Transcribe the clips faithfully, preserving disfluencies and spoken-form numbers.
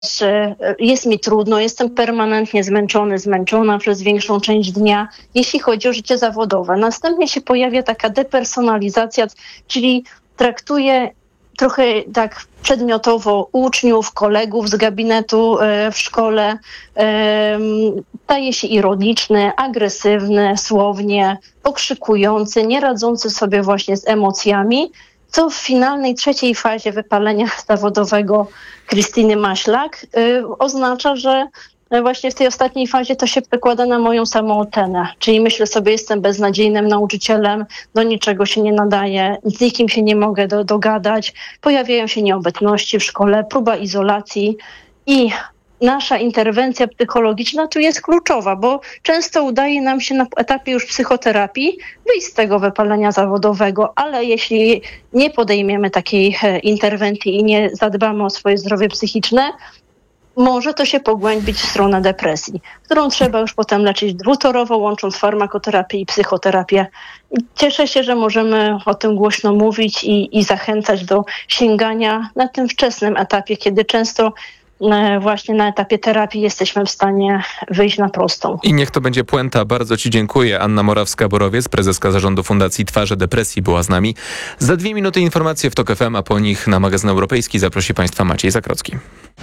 jest mi trudno, jestem permanentnie zmęczony, zmęczona przez większą część dnia, jeśli chodzi o życie zawodowe. Następnie się pojawia taka depersonalizacja, czyli traktuję trochę tak przedmiotowo uczniów, kolegów z gabinetu w szkole. Staje się ironiczny, agresywny, słownie, pokrzykujący, nie radzący sobie właśnie z emocjami, co w finalnej trzeciej fazie wypalenia zawodowego Krystyny Maślak oznacza, że właśnie w tej ostatniej fazie to się przekłada na moją samoocenę. Czyli myślę sobie, jestem beznadziejnym nauczycielem, do niczego się nie nadaję, z nikim się nie mogę do, dogadać, pojawiają się nieobecności w szkole, próba izolacji i nasza interwencja psychologiczna tu jest kluczowa, bo często udaje nam się na etapie już psychoterapii wyjść z tego wypalenia zawodowego, ale jeśli nie podejmiemy takiej interwencji i nie zadbamy o swoje zdrowie psychiczne, może to się pogłębić w stronę depresji, którą trzeba już potem leczyć dwutorowo, łącząc farmakoterapię i psychoterapię. Cieszę się, że możemy o tym głośno mówić i, i zachęcać do sięgania na tym wczesnym etapie, kiedy często właśnie na etapie terapii jesteśmy w stanie wyjść na prostą. I niech to będzie puenta. Bardzo Ci dziękuję. Anna Morawska-Borowiec, prezeska zarządu Fundacji Twarze Depresji, była z nami. Za dwie minuty informacje w TOK F M, a po nich na magazyn europejski zaprosi Państwa Maciej Zakrocki.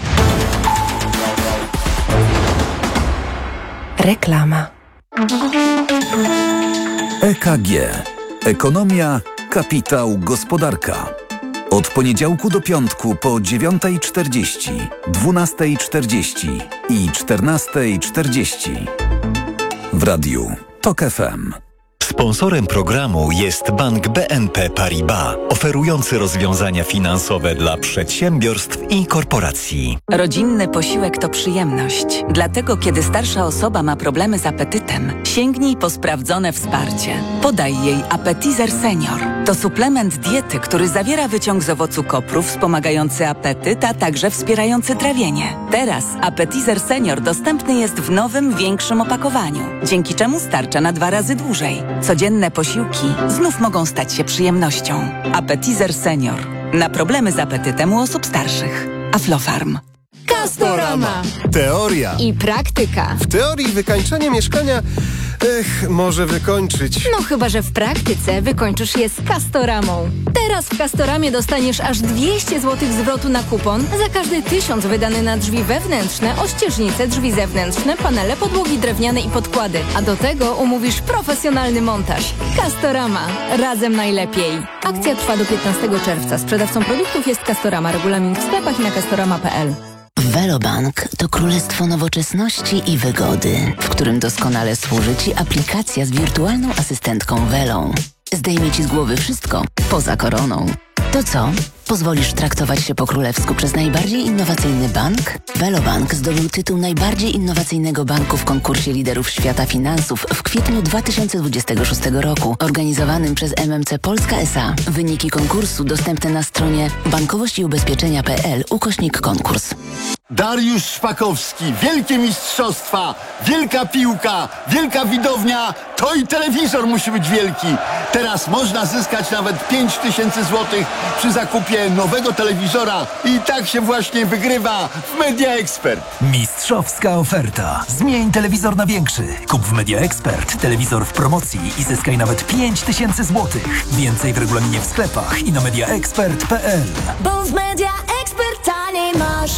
Reklama. E K G. Ekonomia, kapitał, gospodarka. Od poniedziałku do piątku po dziewiąta czterdzieści, dwunasta czterdzieści i czternasta czterdzieści. W radiu TOK F M. Sponsorem programu jest Bank B N P Paribas, oferujący rozwiązania finansowe dla przedsiębiorstw i korporacji. Rodzinny posiłek to przyjemność. Dlatego, kiedy starsza osoba ma problemy z apetytem, sięgnij po sprawdzone wsparcie. Podaj jej Appetizer Senior. To suplement diety, który zawiera wyciąg z owocu kopru wspomagający apetyt, a także wspierający trawienie. Teraz Appetizer Senior dostępny jest w nowym, większym opakowaniu, dzięki czemu starcza na dwa razy dłużej. Codzienne posiłki znów mogą stać się przyjemnością. Appetizer Senior. Na problemy z apetytem u osób starszych. Aflofarm. Castorama. Teoria i praktyka. W teorii wykańczenie mieszkania, ech, może wykończyć. No chyba, że w praktyce wykończysz je z Castoramą. Teraz w Castoramie dostaniesz aż dwieście złotych zwrotu na kupon za każdy tysiąc wydany na drzwi wewnętrzne, ościeżnice, drzwi zewnętrzne, panele, podłogi drewniane i podkłady. A do tego umówisz profesjonalny montaż. Castorama. Razem najlepiej. Akcja trwa do piętnastego czerwca. Sprzedawcą produktów jest Castorama. Regulamin w sklepach i na castorama kropka p l. Velobank to królestwo nowoczesności i wygody, w którym doskonale służy Ci aplikacja z wirtualną asystentką Velą. Zdejmie Ci z głowy wszystko poza koroną. To co? Pozwolisz traktować się po królewsku przez najbardziej innowacyjny bank? Velobank zdobył tytuł najbardziej innowacyjnego banku w konkursie liderów świata finansów w kwietniu dwa tysiące dwudziestego szóstego roku, organizowanym przez M M C Polska S A. Wyniki konkursu dostępne na stronie bankowość i ubezpieczenia kropka p l ukośnik konkurs. Dariusz Szpakowski, wielkie mistrzostwa, wielka piłka, wielka widownia, to i telewizor musi być wielki. Teraz można zyskać nawet pięć tysięcy złotych przy zakupie nowego telewizora i tak się właśnie wygrywa w Media Expert. Mistrzowska oferta. Zmień telewizor na większy. Kup w Media Expert telewizor w promocji i zyskaj nawet pięć tysięcy złotych. Więcej w regulaminie w sklepach i na media expert kropka p l. Bo w Media Expert taniej masz.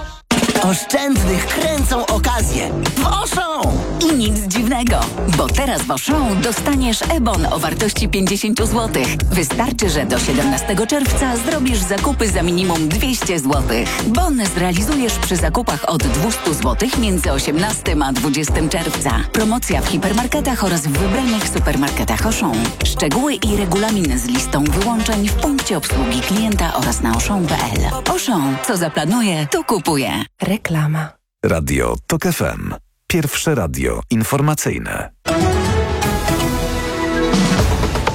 Oszczędnych kręcą okazje w Auchan. I nic dziwnego, bo teraz w Auchan dostaniesz e-bon o wartości pięćdziesiąt złotych. Wystarczy, że do siedemnastego czerwca zrobisz zakupy za minimum dwieście złotych. Bon zrealizujesz przy zakupach od dwieście złotych między osiemnastego a dwudziestego czerwca. Promocja w hipermarketach oraz w wybranych supermarketach Auchan. Szczegóły i regulamin z listą wyłączeń w punkcie obsługi klienta oraz na auchan kropka p l. Auchan, co zaplanuje, to kupuje. Reklama. Radio TOK F M. Pierwsze radio informacyjne.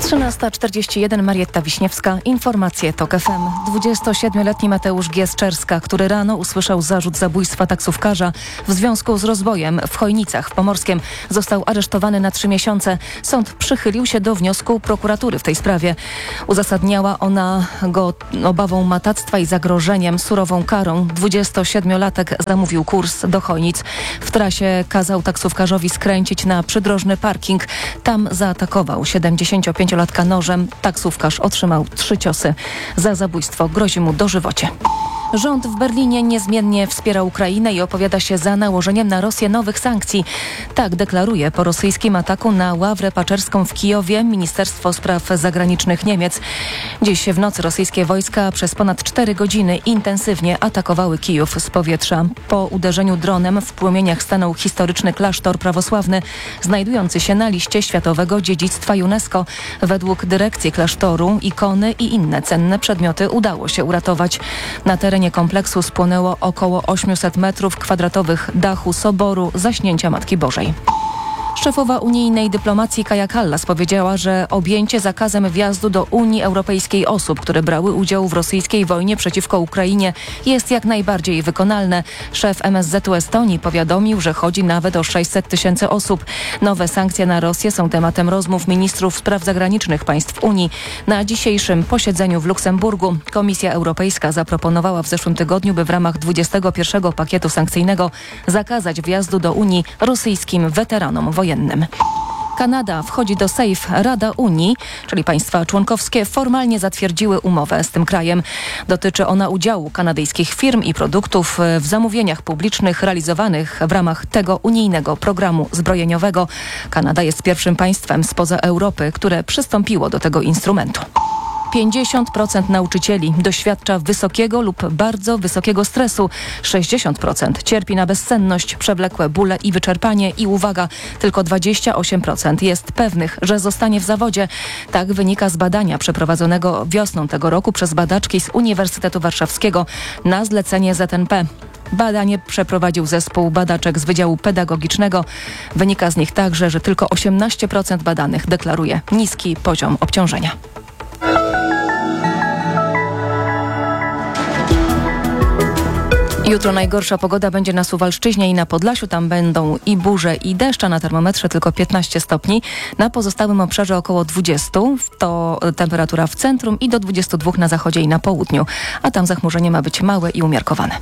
trzynasta czterdzieści jeden, Marietta Wiśniewska. Informacje TOK F M. dwudziestosiedmioletni Mateusz G. z Czerska, który rano usłyszał zarzut zabójstwa taksówkarza w związku z rozbojem w Chojnicach w Pomorskiem, został aresztowany na trzy miesiące. Sąd przychylił się do wniosku prokuratury w tej sprawie. Uzasadniała ona go obawą matactwa i zagrożeniem surową karą. dwudziestosiedmiolatek zamówił kurs do Chojnic. W trasie kazał taksówkarzowi skręcić na przydrożny parking. Tam zaatakował siedemdziesięciopięciolatka nożem. Taksówkarz otrzymał trzy ciosy. Za zabójstwo grozi mu dożywocie. Rząd w Berlinie niezmiennie wspiera Ukrainę i opowiada się za nałożeniem na Rosję nowych sankcji. Tak deklaruje po rosyjskim ataku na ławrę paczerską w Kijowie Ministerstwo Spraw Zagranicznych Niemiec. Dziś w nocy rosyjskie wojska przez ponad cztery godziny intensywnie atakowały Kijów z powietrza. Po uderzeniu dronem w płomieniach stanął historyczny klasztor prawosławny, znajdujący się na liście Światowego Dziedzictwa UNESCO. Według dyrekcji klasztoru ikony i inne cenne przedmioty udało się uratować. Na terenie kompleksu spłonęło około osiemset metrów kwadratowych dachu soboru Zaśnięcia Matki Bożej. Szefowa unijnej dyplomacji Kaja Kallas powiedziała, że objęcie zakazem wjazdu do Unii Europejskiej osób, które brały udział w rosyjskiej wojnie przeciwko Ukrainie, jest jak najbardziej wykonalne. Szef M S Z u Estonii powiadomił, że chodzi nawet o sześćset tysięcy osób. Nowe sankcje na Rosję są tematem rozmów ministrów spraw zagranicznych państw Unii. Na dzisiejszym posiedzeniu w Luksemburgu Komisja Europejska zaproponowała w zeszłym tygodniu, by w ramach dwudziestego pierwszego pakietu sankcyjnego zakazać wjazdu do Unii rosyjskim weteranom wojennym. Kanada wchodzi do SAFE. Rada Unii, czyli państwa członkowskie, formalnie zatwierdziły umowę z tym krajem. Dotyczy ona udziału kanadyjskich firm i produktów w zamówieniach publicznych realizowanych w ramach tego unijnego programu zbrojeniowego. Kanada jest pierwszym państwem spoza Europy, które przystąpiło do tego instrumentu. pięćdziesiąt procent nauczycieli doświadcza wysokiego lub bardzo wysokiego stresu. sześćdziesiąt procent cierpi na bezsenność, przewlekłe bóle i wyczerpanie i uwaga, tylko dwadzieścia osiem procent jest pewnych, że zostanie w zawodzie. Tak wynika z badania przeprowadzonego wiosną tego roku przez badaczki z Uniwersytetu Warszawskiego na zlecenie Z N P. Badanie przeprowadził zespół badaczek z Wydziału Pedagogicznego. Wynika z nich także, że tylko osiemnaście procent badanych deklaruje niski poziom obciążenia. Jutro najgorsza pogoda będzie na Suwalszczyźnie i na Podlasiu. Tam będą i burze, i deszcz, a na termometrze tylko piętnaście stopni. Na pozostałym obszarze około dwadzieścia. To temperatura w centrum i do dwudziestu dwóch na zachodzie i na południu. A tam zachmurzenie ma być małe i umiarkowane.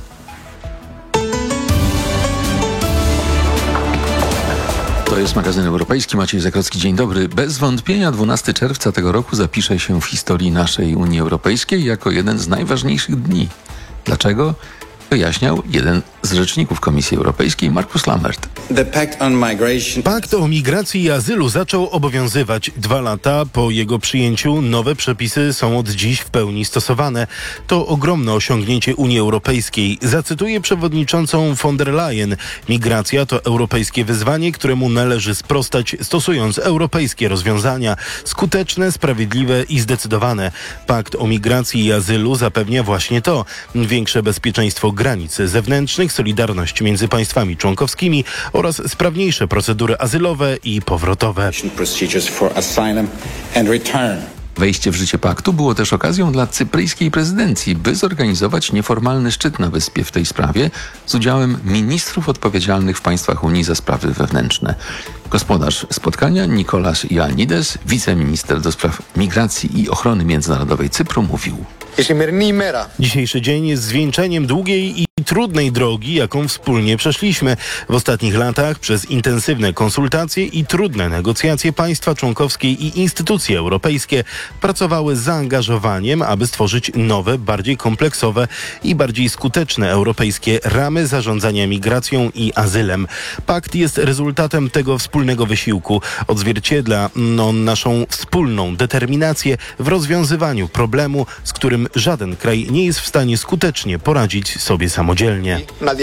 To jest magazyn europejski. Maciej Zakrocki, dzień dobry. Bez wątpienia dwunastego czerwca tego roku zapisze się w historii naszej Unii Europejskiej jako jeden z najważniejszych dni. Dlaczego? Wyjaśniał jeden z rzeczników Komisji Europejskiej, Markus Lambert. Pakt o migracji i azylu zaczął obowiązywać dwa lata. Po jego przyjęciu nowe przepisy są od dziś w pełni stosowane. To ogromne osiągnięcie Unii Europejskiej. Zacytuję przewodniczącą von der Leyen. Migracja to europejskie wyzwanie, któremu należy sprostać, stosując europejskie rozwiązania. Skuteczne, sprawiedliwe i zdecydowane. Pakt o migracji i azylu zapewnia właśnie to. Większe bezpieczeństwo granic zewnętrznych, solidarność między państwami członkowskimi oraz sprawniejsze procedury azylowe i powrotowe. Wejście w życie paktu było też okazją dla cypryjskiej prezydencji, by zorganizować nieformalny szczyt na wyspie w tej sprawie z udziałem ministrów odpowiedzialnych w państwach Unii za sprawy wewnętrzne. Gospodarz spotkania Nikolas Ioannides, wiceminister do spraw migracji i ochrony międzynarodowej Cypru, mówił: Dzisiejszy dzień jest zwieńczeniem długiej i trudnej drogi, jaką wspólnie przeszliśmy. W ostatnich latach przez intensywne konsultacje i trudne negocjacje państwa członkowskie i instytucje europejskie pracowały z zaangażowaniem, aby stworzyć nowe, bardziej kompleksowe i bardziej skuteczne europejskie ramy zarządzania migracją i azylem. Pakt jest rezultatem tego wspólnego wysiłku. Odzwierciedla on naszą wspólną determinację w rozwiązywaniu problemu, z którym żaden kraj nie jest w stanie skutecznie poradzić sobie samodzielnie.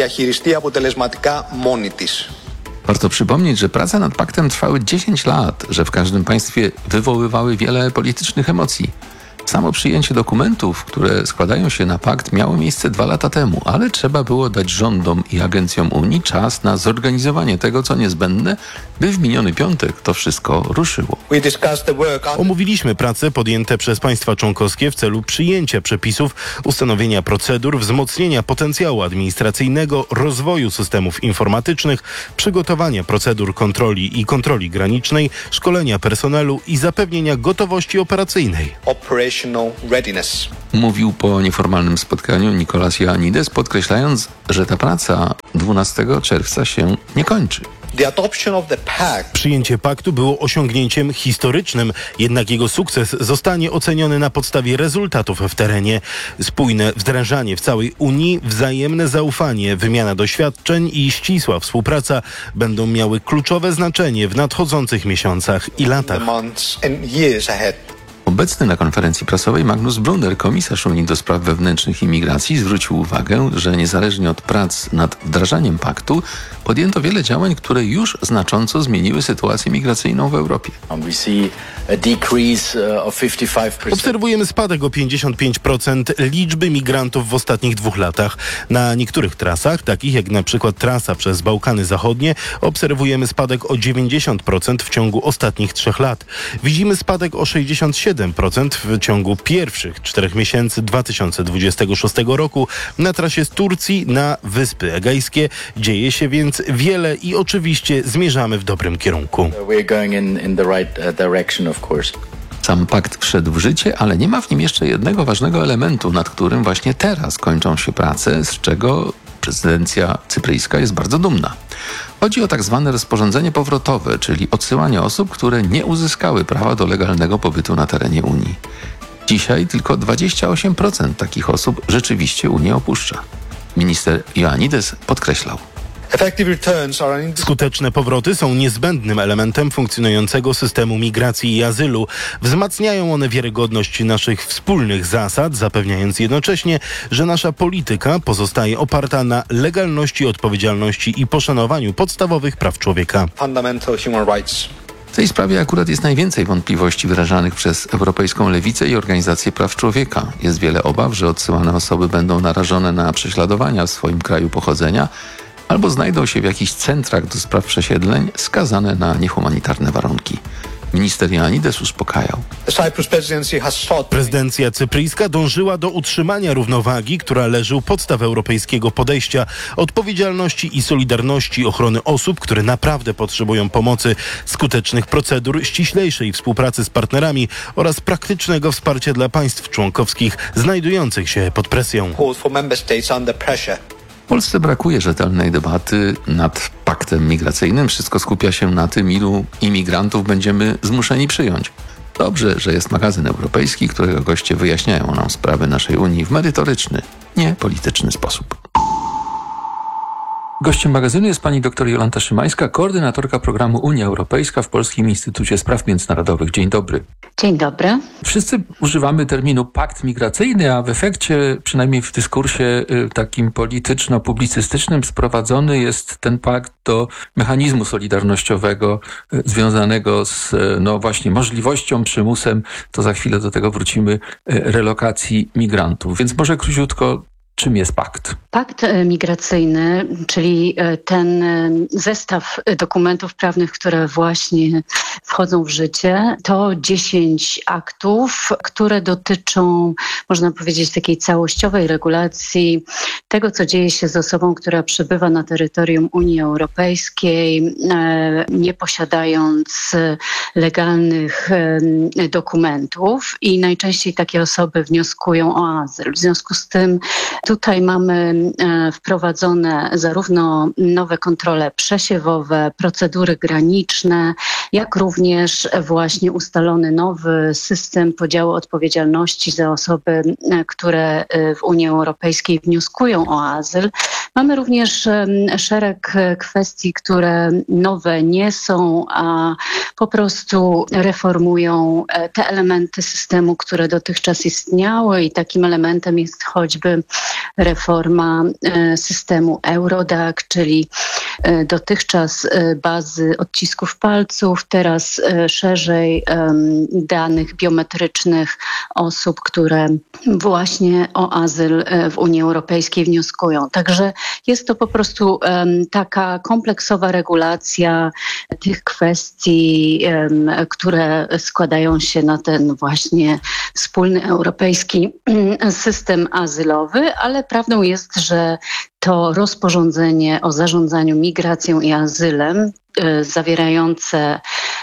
Warto przypomnieć, że prace nad paktem trwały dziesięć lat, że w każdym państwie wywoływały wiele politycznych emocji. Samo przyjęcie dokumentów, które składają się na pakt, miało miejsce dwa lata temu, ale trzeba było dać rządom i agencjom Unii czas na zorganizowanie tego, co niezbędne, by w miniony piątek to wszystko ruszyło. Omówiliśmy prace podjęte przez państwa członkowskie w celu przyjęcia przepisów, ustanowienia procedur, wzmocnienia potencjału administracyjnego, rozwoju systemów informatycznych, przygotowania procedur kontroli i kontroli granicznej, szkolenia personelu i zapewnienia gotowości operacyjnej. Mówił po nieformalnym spotkaniu Nicolas Ioannidis, podkreślając, że ta praca dwunastego czerwca się nie kończy. Przyjęcie paktu było osiągnięciem historycznym, jednak jego sukces zostanie oceniony na podstawie rezultatów w terenie. Spójne wdrażanie w całej Unii, wzajemne zaufanie, wymiana doświadczeń i ścisła współpraca będą miały kluczowe znaczenie w nadchodzących miesiącach i latach. Obecny na konferencji prasowej Magnus Brunner, komisarz Unii do spraw wewnętrznych i migracji, zwrócił uwagę, że niezależnie od prac nad wdrażaniem paktu podjęto wiele działań, które już znacząco zmieniły sytuację migracyjną w Europie. Obserwujemy spadek o pięćdziesiąt pięć procent liczby migrantów w ostatnich dwóch latach. Na niektórych trasach, takich jak na przykład trasa przez Bałkany Zachodnie, obserwujemy spadek o dziewięćdziesiąt procent w ciągu ostatnich trzech lat. Widzimy spadek o sześćdziesiąt siedem procent w ciągu pierwszych czterech miesięcy dwa tysiące dwudziestego szóstego roku na trasie z Turcji na Wyspy Egejskie. Dzieje się więc wiele i oczywiście zmierzamy w dobrym kierunku. Sam pakt wszedł w życie, ale nie ma w nim jeszcze jednego ważnego elementu, nad którym właśnie teraz kończą się prace, z czego prezydencja cypryjska jest bardzo dumna. Chodzi o tak zwane rozporządzenie powrotowe, czyli odsyłanie osób, które nie uzyskały prawa do legalnego pobytu na terenie Unii. Dzisiaj tylko dwadzieścia osiem procent takich osób rzeczywiście Unię opuszcza. Minister Ioannidis podkreślał. Skuteczne powroty są niezbędnym elementem funkcjonującego systemu migracji i azylu. Wzmacniają one wiarygodność naszych wspólnych zasad, zapewniając jednocześnie, że nasza polityka pozostaje oparta na legalności, odpowiedzialności i poszanowaniu podstawowych praw człowieka. W tej sprawie akurat jest najwięcej wątpliwości wyrażanych przez Europejską Lewicę i Organizację Praw Człowieka. Jest wiele obaw, że odsyłane osoby będą narażone na prześladowania w swoim kraju pochodzenia albo znajdą się w jakichś centrach do spraw przesiedleń skazane na niehumanitarne warunki. Minister Ioannidis uspokajał. Prezydencja cypryjska dążyła do utrzymania równowagi, która leży u podstaw europejskiego podejścia, odpowiedzialności i solidarności, ochrony osób, które naprawdę potrzebują pomocy, skutecznych procedur, ściślejszej współpracy z partnerami oraz praktycznego wsparcia dla państw członkowskich znajdujących się pod presją. W Polsce brakuje rzetelnej debaty nad paktem migracyjnym. Wszystko skupia się na tym, ilu imigrantów będziemy zmuszeni przyjąć. Dobrze, że jest magazyn europejski, którego goście wyjaśniają nam sprawy naszej Unii w merytoryczny, nie polityczny sposób. Gościem magazynu jest pani dr Jolanta Szymańska, koordynatorka programu Unia Europejska w Polskim Instytucie Spraw Międzynarodowych. Dzień dobry. Dzień dobry. Wszyscy używamy terminu pakt migracyjny, a w efekcie, przynajmniej w dyskursie takim polityczno-publicystycznym, sprowadzony jest ten pakt do mechanizmu solidarnościowego związanego z, no właśnie, możliwością, przymusem, to za chwilę do tego wrócimy, relokacji migrantów. Więc może króciutko, czym jest pakt? Pakt migracyjny, czyli ten zestaw dokumentów prawnych, które właśnie wchodzą w życie, to dziesięć aktów, które dotyczą, można powiedzieć, takiej całościowej regulacji tego, co dzieje się z osobą, która przybywa na terytorium Unii Europejskiej, nie posiadając legalnych dokumentów i najczęściej takie osoby wnioskują o azyl. W związku z tym tutaj mamy wprowadzone zarówno nowe kontrole przesiewowe, procedury graniczne, jak również właśnie ustalony nowy system podziału odpowiedzialności za osoby, które w Unii Europejskiej wnioskują o azyl. Mamy również szereg kwestii, które nowe nie są, a po prostu reformują te elementy systemu, które dotychczas istniały i takim elementem jest choćby reforma systemu Eurodac, czyli dotychczas bazy odcisków palców, teraz szerzej danych biometrycznych osób, które właśnie o azyl w Unii Europejskiej wnioskują. Także jest to po prostu taka kompleksowa regulacja tych kwestii, które składają się na ten właśnie wspólny europejski system azylowy, ale prawdą jest, że to rozporządzenie o zarządzaniu migracją i azylem zawierające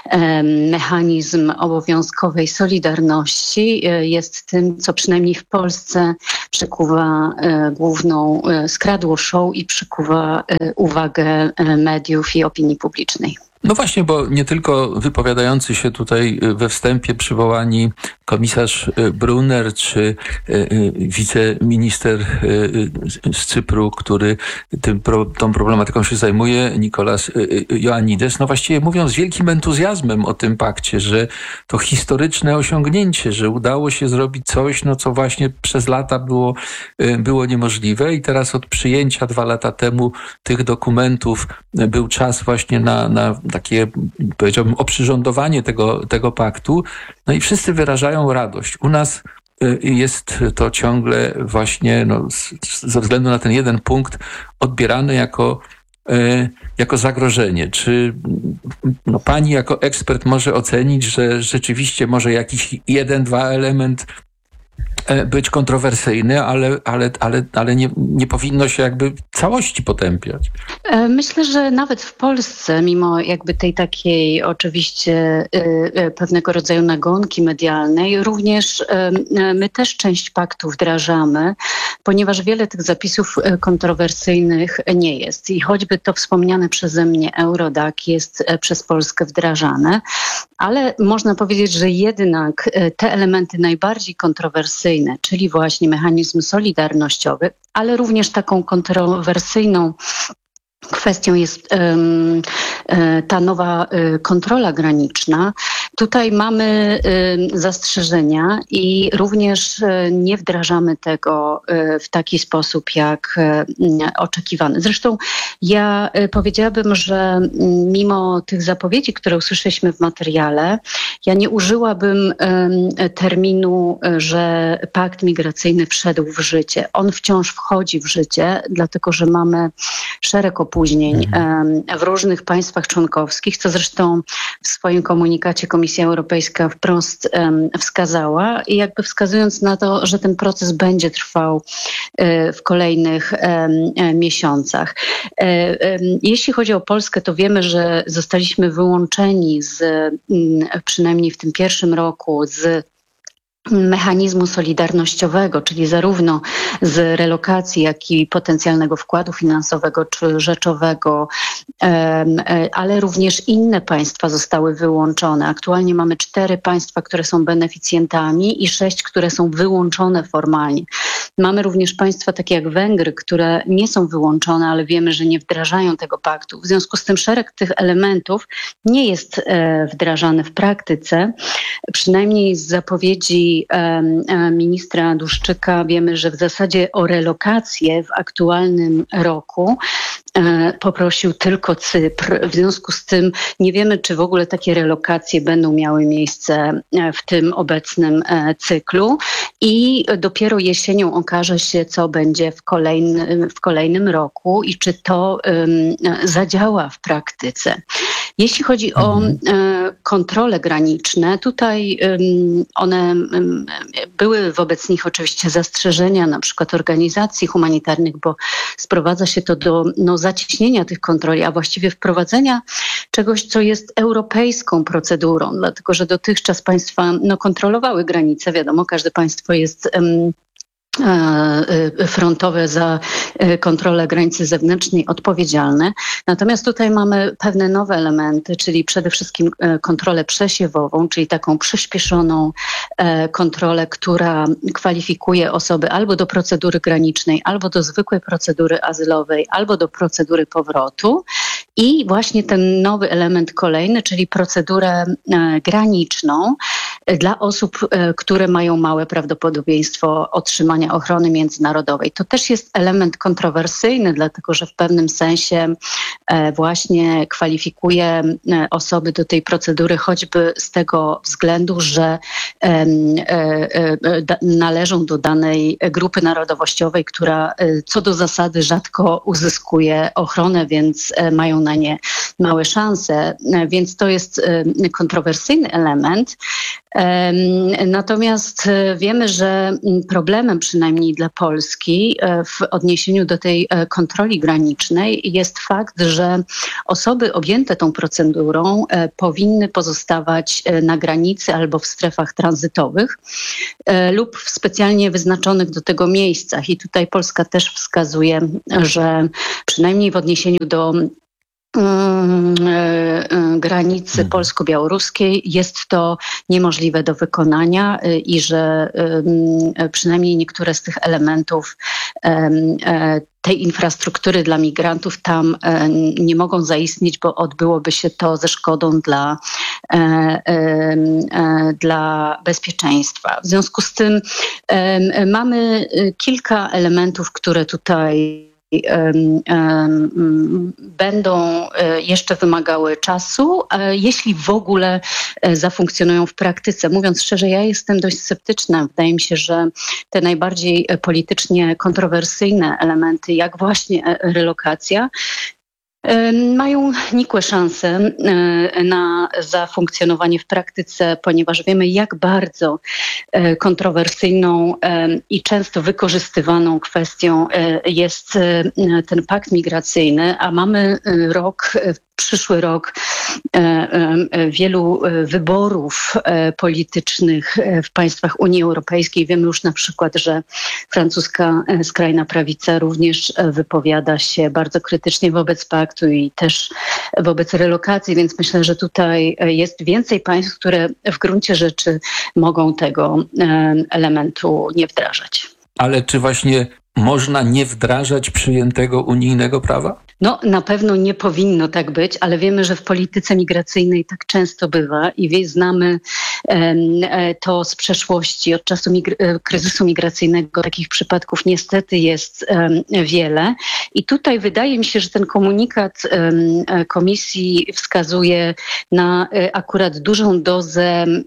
mechanizm obowiązkowej solidarności jest tym, co przynajmniej w Polsce przykuwa główną skradło show i przykuwa uwagę mediów i opinii publicznej. No właśnie, bo nie tylko wypowiadający się tutaj we wstępie przywołani komisarz Brunner czy wiceminister z Cypru, który tym, tą problematyką się zajmuje, Nikolas Ioannidis, no właściwie mówią z wielkim entuzjazmem o tym pakcie, że to historyczne osiągnięcie, że udało się zrobić coś, no co właśnie przez lata było, było niemożliwe i teraz od przyjęcia dwa lata temu tych dokumentów był czas właśnie na, na takie, powiedziałbym, oprzyrządowanie tego, tego paktu. No i wszyscy wyrażają radość. U nas jest to ciągle właśnie no, ze względu na ten jeden punkt odbierane jako, jako zagrożenie. Czy no, pani jako ekspert może ocenić, że rzeczywiście może jakiś jeden, dwa element być kontrowersyjny, ale, ale, ale, ale nie, nie powinno się jakby całości potępiać. Myślę, że nawet w Polsce, mimo jakby tej takiej oczywiście pewnego rodzaju nagonki medialnej, również my też część paktu wdrażamy, ponieważ wiele tych zapisów kontrowersyjnych nie jest. I choćby to wspomniane przeze mnie Eurodac jest przez Polskę wdrażane, ale można powiedzieć, że jednak te elementy najbardziej kontrowersyjne, czyli właśnie mechanizm solidarnościowy, ale również taką kontrowersyjną kwestią jest um, ta nowa um, kontrola graniczna. Tutaj mamy um, zastrzeżenia i również um, nie wdrażamy tego um, w taki sposób, jak um, oczekiwany. Zresztą ja um, powiedziałabym, że um, mimo tych zapowiedzi, które usłyszeliśmy w materiale, ja nie użyłabym um, terminu, że pakt migracyjny wszedł w życie. On wciąż wchodzi w życie, dlatego że mamy szereg opóźnień um, w różnych państwach członkowskich, co zresztą w swoim komunikacie Komisja Europejska wprost um, wskazała i jakby wskazując na to, że ten proces będzie trwał um, w kolejnych um, miesiącach. Um, jeśli chodzi o Polskę, to wiemy, że zostaliśmy wyłączeni z, um, przynajmniej w tym pierwszym roku, z mechanizmu solidarnościowego, czyli zarówno z relokacji, jak i potencjalnego wkładu finansowego czy rzeczowego, ale również inne państwa zostały wyłączone. Aktualnie mamy cztery państwa, które są beneficjentami i sześć, które są wyłączone formalnie. Mamy również państwa takie jak Węgry, które nie są wyłączone, ale wiemy, że nie wdrażają tego paktu. W związku z tym szereg tych elementów nie jest wdrażany w praktyce. Przynajmniej z zapowiedzi ministra Duszczyka wiemy, że w zasadzie o relokację w aktualnym roku poprosił tylko Cypr. W związku z tym nie wiemy, czy w ogóle takie relokacje będą miały miejsce w tym obecnym cyklu i dopiero jesienią okaże się, co będzie w kolejnym, w kolejnym roku i czy to um, zadziała w praktyce. Jeśli chodzi o um, kontrole graniczne, tutaj um, one um, były wobec nich oczywiście zastrzeżenia, na przykład organizacji humanitarnych, bo sprowadza się to do no, zacieśnienia tych kontroli, a właściwie wprowadzenia czegoś, co jest europejską procedurą, dlatego że dotychczas państwa no, kontrolowały granice. Wiadomo, każde państwo jest um, frontowe za kontrolę granicy zewnętrznej odpowiedzialne. Natomiast tutaj mamy pewne nowe elementy, czyli przede wszystkim kontrolę przesiewową, czyli taką przyspieszoną kontrolę, która kwalifikuje osoby albo do procedury granicznej, albo do zwykłej procedury azylowej, albo do procedury powrotu. I właśnie ten nowy element kolejny, czyli procedurę graniczną, dla osób, które mają małe prawdopodobieństwo otrzymania ochrony międzynarodowej. To też jest element kontrowersyjny, dlatego że w pewnym sensie właśnie kwalifikuje osoby do tej procedury choćby z tego względu, że należą do danej grupy narodowościowej, która co do zasady rzadko uzyskuje ochronę, więc mają na nie małe szanse. Więc to jest kontrowersyjny element. Natomiast wiemy, że problemem przynajmniej dla Polski w odniesieniu do tej kontroli granicznej jest fakt, że osoby objęte tą procedurą powinny pozostawać na granicy albo w strefach tranzytowych lub w specjalnie wyznaczonych do tego miejscach. I tutaj Polska też wskazuje, że przynajmniej w odniesieniu do granicy polsko-białoruskiej jest to niemożliwe do wykonania i że przynajmniej niektóre z tych elementów tej infrastruktury dla migrantów tam nie mogą zaistnieć, bo odbyłoby się to ze szkodą dla, dla bezpieczeństwa. W związku z tym mamy kilka elementów, które tutaj będą jeszcze wymagały czasu, jeśli w ogóle zafunkcjonują w praktyce. Mówiąc szczerze, ja jestem dość sceptyczna. Wydaje mi się, że te najbardziej politycznie kontrowersyjne elementy, jak właśnie relokacja, mają nikłe szanse na zafunkcjonowanie w praktyce, ponieważ wiemy, jak bardzo kontrowersyjną i często wykorzystywaną kwestią jest ten pakt migracyjny, a mamy rok, przyszły rok wielu wyborów politycznych w państwach Unii Europejskiej. Wiemy już na przykład, że francuska skrajna prawica również wypowiada się bardzo krytycznie wobec paktu i też wobec relokacji, więc myślę, że tutaj jest więcej państw, które w gruncie rzeczy mogą tego elementu nie wdrażać. Ale czy właśnie można nie wdrażać przyjętego unijnego prawa? No, na pewno nie powinno tak być, ale wiemy, że w polityce migracyjnej tak często bywa i wie, znamy e, to z przeszłości. Od czasu migr- kryzysu migracyjnego takich przypadków niestety jest e, wiele. I tutaj wydaje mi się, że ten komunikat e, Komisji wskazuje na e, akurat dużą dozę, mm,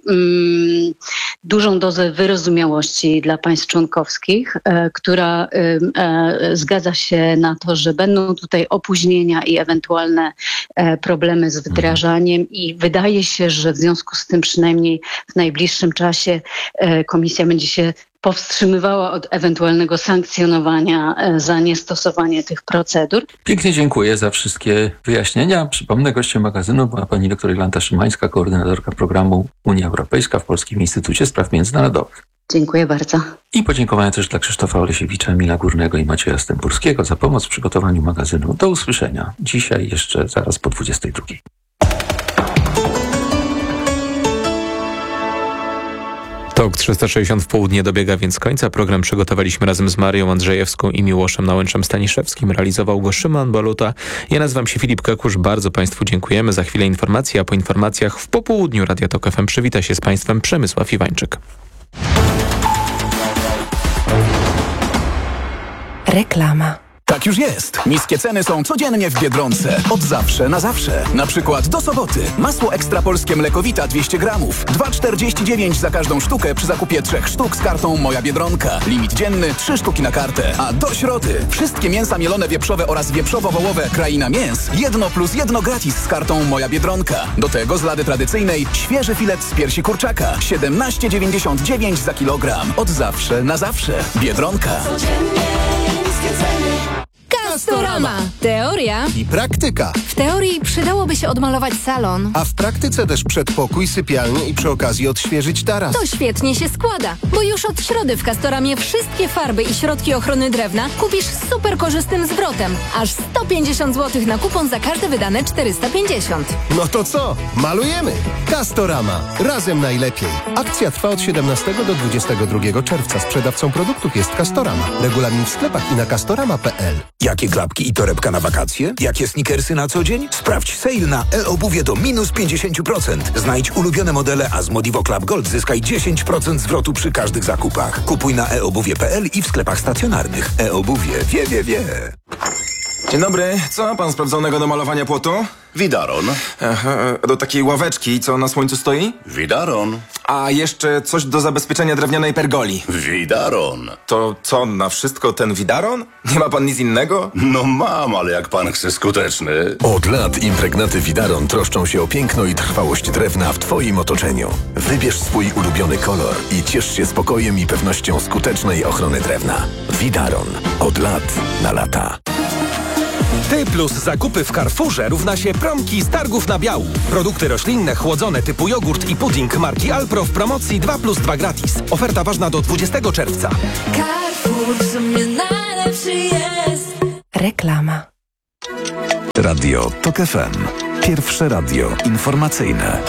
dużą dozę wyrozumiałości dla państw członkowskich, e, która e, e, zgadza się na to, że będą tutaj opóźnienia i ewentualne e, problemy z wdrażaniem i wydaje się, że w związku z tym przynajmniej w najbliższym czasie e, Komisja będzie się powstrzymywała od ewentualnego sankcjonowania e, za niestosowanie tych procedur. Pięknie dziękuję za wszystkie wyjaśnienia. Przypomnę, gościem magazynu była pani doktor Jolanta Szymańska, koordynatorka programu Unia Europejska w Polskim Instytucie Spraw Międzynarodowych. Dziękuję bardzo. I podziękowania też dla Krzysztofa Olesiewicza, Emila Górnego i Macieja Stępurskiego za pomoc w przygotowaniu magazynu. Do usłyszenia. Dzisiaj jeszcze zaraz po dwudziestej drugiej. Tok trzysta sześćdziesiąt w południe dobiega więc końca. Program przygotowaliśmy razem z Marią Andrzejewską i Miłoszem Nałęczem-Staniszewskim. Realizował go Szymon Baluta. Ja nazywam się Filip Kakusz. Bardzo Państwu dziękujemy. Za chwilę informacje, a po informacjach w popołudniu Radia Tok F M przywita się z Państwem Przemysław Iwańczyk. Reklama. Tak już jest. Niskie ceny są codziennie w Biedronce. Od zawsze na zawsze. Na przykład do soboty. Masło ekstra polskie mlekowita dwieście gramów. dwa czterdzieści dziewięć za każdą sztukę przy zakupie trzech sztuk z kartą Moja Biedronka. Limit dzienny trzy sztuki na kartę. A do środy wszystkie mięsa mielone wieprzowe oraz wieprzowo-wołowe Kraina Mięs. Jedno plus jedno gratis z kartą Moja Biedronka. Do tego z lady tradycyjnej świeży filet z piersi kurczaka. siedemnaście dziewięćdziesiąt dziewięć za kilogram. Od zawsze na zawsze. Biedronka. Castorama. Teoria i praktyka. W teorii przydałoby się odmalować salon. A w praktyce też przedpokój, sypialnię i przy okazji odświeżyć taras. To świetnie się składa, bo już od środy w Castoramie wszystkie farby i środki ochrony drewna kupisz z super korzystnym zwrotem. Aż sto pięćdziesiąt złotych na kupon za każde wydane czterysta pięćdziesiąt. No to co? Malujemy! Castorama. Razem najlepiej. Akcja trwa od siedemnastego do dwudziestego drugiego czerwca. Sprzedawcą produktów jest Castorama. Regulamin w sklepach i na castorama kropka p l. Jakie klapki i torebka na wakacje? Jakie sneakersy na co dzień? Sprawdź sale na e-obuwie do minus pięćdziesiąt procent. Znajdź ulubione modele, a z Modivo Club Gold zyskaj dziesięć procent zwrotu przy każdych zakupach. Kupuj na e obuwie kropka p l i w sklepach stacjonarnych. E-obuwie wie, wie, wie. Dzień dobry. Co ma pan sprawdzonego do malowania płotu? Widaron. Aha, do takiej ławeczki, co na słońcu stoi? Widaron. A jeszcze coś do zabezpieczenia drewnianej pergoli. Widaron. To co, na wszystko ten widaron? Nie ma pan nic innego? No mam, ale jak pan chce skuteczny. Od lat impregnaty Widaron troszczą się o piękno i trwałość drewna w twoim otoczeniu. Wybierz swój ulubiony kolor i ciesz się spokojem i pewnością skutecznej ochrony drewna. Widaron. Od lat na lata. Ty plus zakupy w Carrefourze równa się promki z targów na biału. Produkty roślinne, chłodzone typu jogurt i pudding marki Alpro w promocji dwa plus dwa gratis. Oferta ważna do dwudziestego czerwca. Carrefour w sumie najlepszy jest. Reklama. Radio TOK F M. Pierwsze radio informacyjne.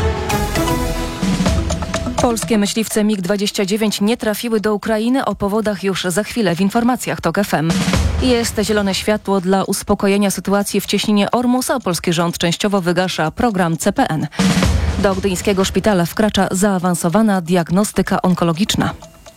Polskie myśliwce mig dwadzieścia dziewięć nie trafiły do Ukrainy. O powodach już za chwilę w informacjach TOK F M. Jest zielone światło dla uspokojenia sytuacji w cieśninie Ormus, a polski rząd częściowo wygasza program C P N. Do gdyńskiego szpitala wkracza zaawansowana diagnostyka onkologiczna.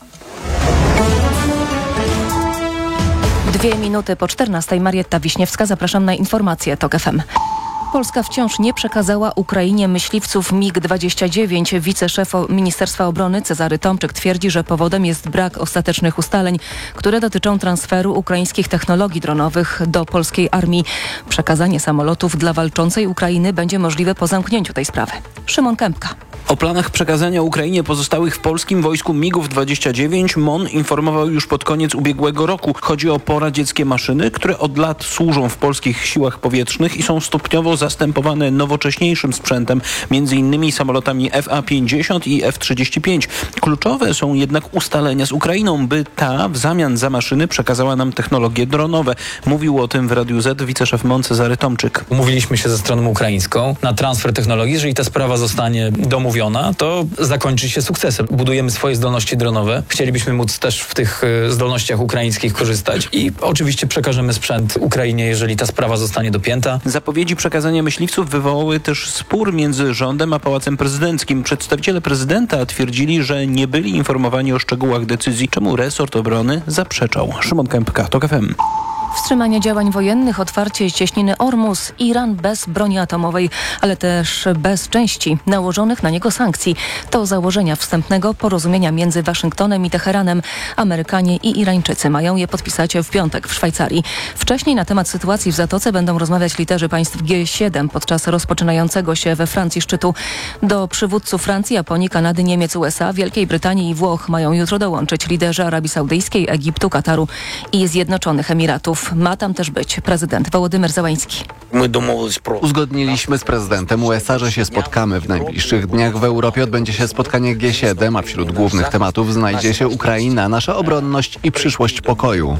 Dwie minuty po czternastej. Marietta Wiśniewska, zapraszam na informacje TOK F M. Polska wciąż nie przekazała Ukrainie myśliwców mig dwadzieścia dziewięć. Wiceszef Ministerstwa Obrony Cezary Tomczyk twierdzi, że powodem jest brak ostatecznych ustaleń, które dotyczą transferu ukraińskich technologii dronowych do polskiej armii. Przekazanie samolotów dla walczącej Ukrainy będzie możliwe po zamknięciu tej sprawy. Szymon Kępka. O planach przekazania Ukrainie pozostałych w polskim wojsku migów dwadzieścia dziewięć M O N informował już pod koniec ubiegłego roku. Chodzi o poradzieckie maszyny, które od lat służą w polskich siłach powietrznych i są stopniowo zastępowane nowocześniejszym sprzętem, między innymi samolotami F A pięćdziesiąt i F trzydzieści pięć. Kluczowe są jednak ustalenia z Ukrainą, by ta w zamian za maszyny przekazała nam technologie dronowe. Mówił o tym w Radiu Z wiceszef M O N Cezary Tomczyk. Umówiliśmy się ze stroną ukraińską na transfer technologii. Jeżeli ta sprawa zostanie domówiona, to zakończy się sukcesem. Budujemy swoje zdolności dronowe. Chcielibyśmy móc też w tych zdolnościach ukraińskich korzystać i oczywiście przekażemy sprzęt Ukrainie, jeżeli ta sprawa zostanie dopięta. Zapowiedzi przekazania myśliwców wywołały też spór między rządem a Pałacem Prezydenckim. Przedstawiciele prezydenta twierdzili, że nie byli informowani o szczegółach decyzji, czemu resort obrony zaprzeczał. Szymon Kępka, TOK F M. Wstrzymanie działań wojennych, otwarcie cieśniny Ormus, Iran bez broni atomowej, ale też bez części nałożonych na niego sankcji. To założenia wstępnego porozumienia między Waszyngtonem i Teheranem. Amerykanie i Irańczycy mają je podpisać w piątek w Szwajcarii. Wcześniej na temat sytuacji w Zatoce będą rozmawiać liderzy państw G siedem podczas rozpoczynającego się we Francji szczytu. Do przywódców Francji, Japonii, Kanady, Niemiec, U S A, Wielkiej Brytanii i Włoch mają jutro dołączyć liderzy Arabii Saudyjskiej, Egiptu, Kataru i Zjednoczonych Emiratów. Ma tam też być prezydent Wołodymyr Zełański. Uzgodniliśmy z prezydentem U S A, że się spotkamy. W najbliższych dniach w Europie odbędzie się spotkanie G siedem, a wśród głównych tematów znajdzie się Ukraina, nasza obronność i przyszłość pokoju.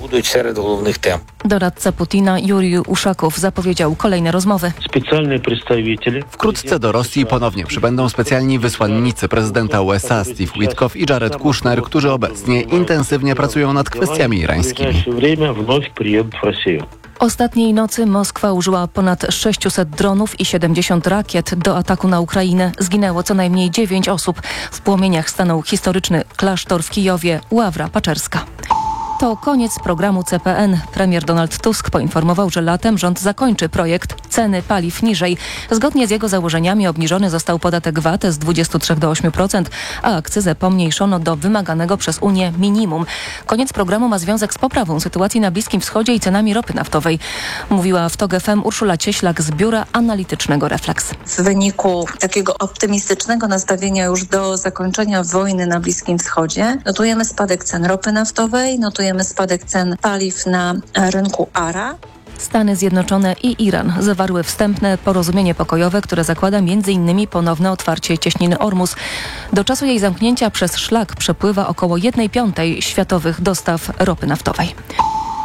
Doradca Putina Jurij Uszakow zapowiedział kolejne rozmowy. Wkrótce do Rosji ponownie przybędą specjalni wysłannicy prezydenta U S A Steve Witkoff i Jared Kushner, którzy obecnie intensywnie pracują nad kwestiami irańskimi. Ostatniej nocy Moskwa użyła ponad sześciuset dronów i siedemdziesiąt rakiet do ataku na Ukrainę. Zginęło co najmniej dziewięć osób. W płomieniach stanął historyczny klasztor w Kijowie, Ławra Paczerska. To koniec programu C P N. Premier Donald Tusk poinformował, że latem rząd zakończy projekt ceny paliw niżej. Zgodnie z jego założeniami obniżony został podatek V A T z dwudziestu trzech do ośmiu procent, a akcyzę pomniejszono do wymaganego przez Unię minimum. Koniec programu ma związek z poprawą sytuacji na Bliskim Wschodzie i cenami ropy naftowej. Mówiła w TOK F M Urszula Cieślak z Biura Analitycznego Refleks. W wyniku takiego optymistycznego nastawienia już do zakończenia wojny na Bliskim Wschodzie notujemy spadek cen ropy naftowej, notujemy spadek cen paliw na rynku A R A. Stany Zjednoczone i Iran zawarły wstępne porozumienie pokojowe, które zakłada między innymi ponowne otwarcie cieśniny Ormus. Do czasu jej zamknięcia przez szlak przepływa około jednej piątej światowych dostaw ropy naftowej.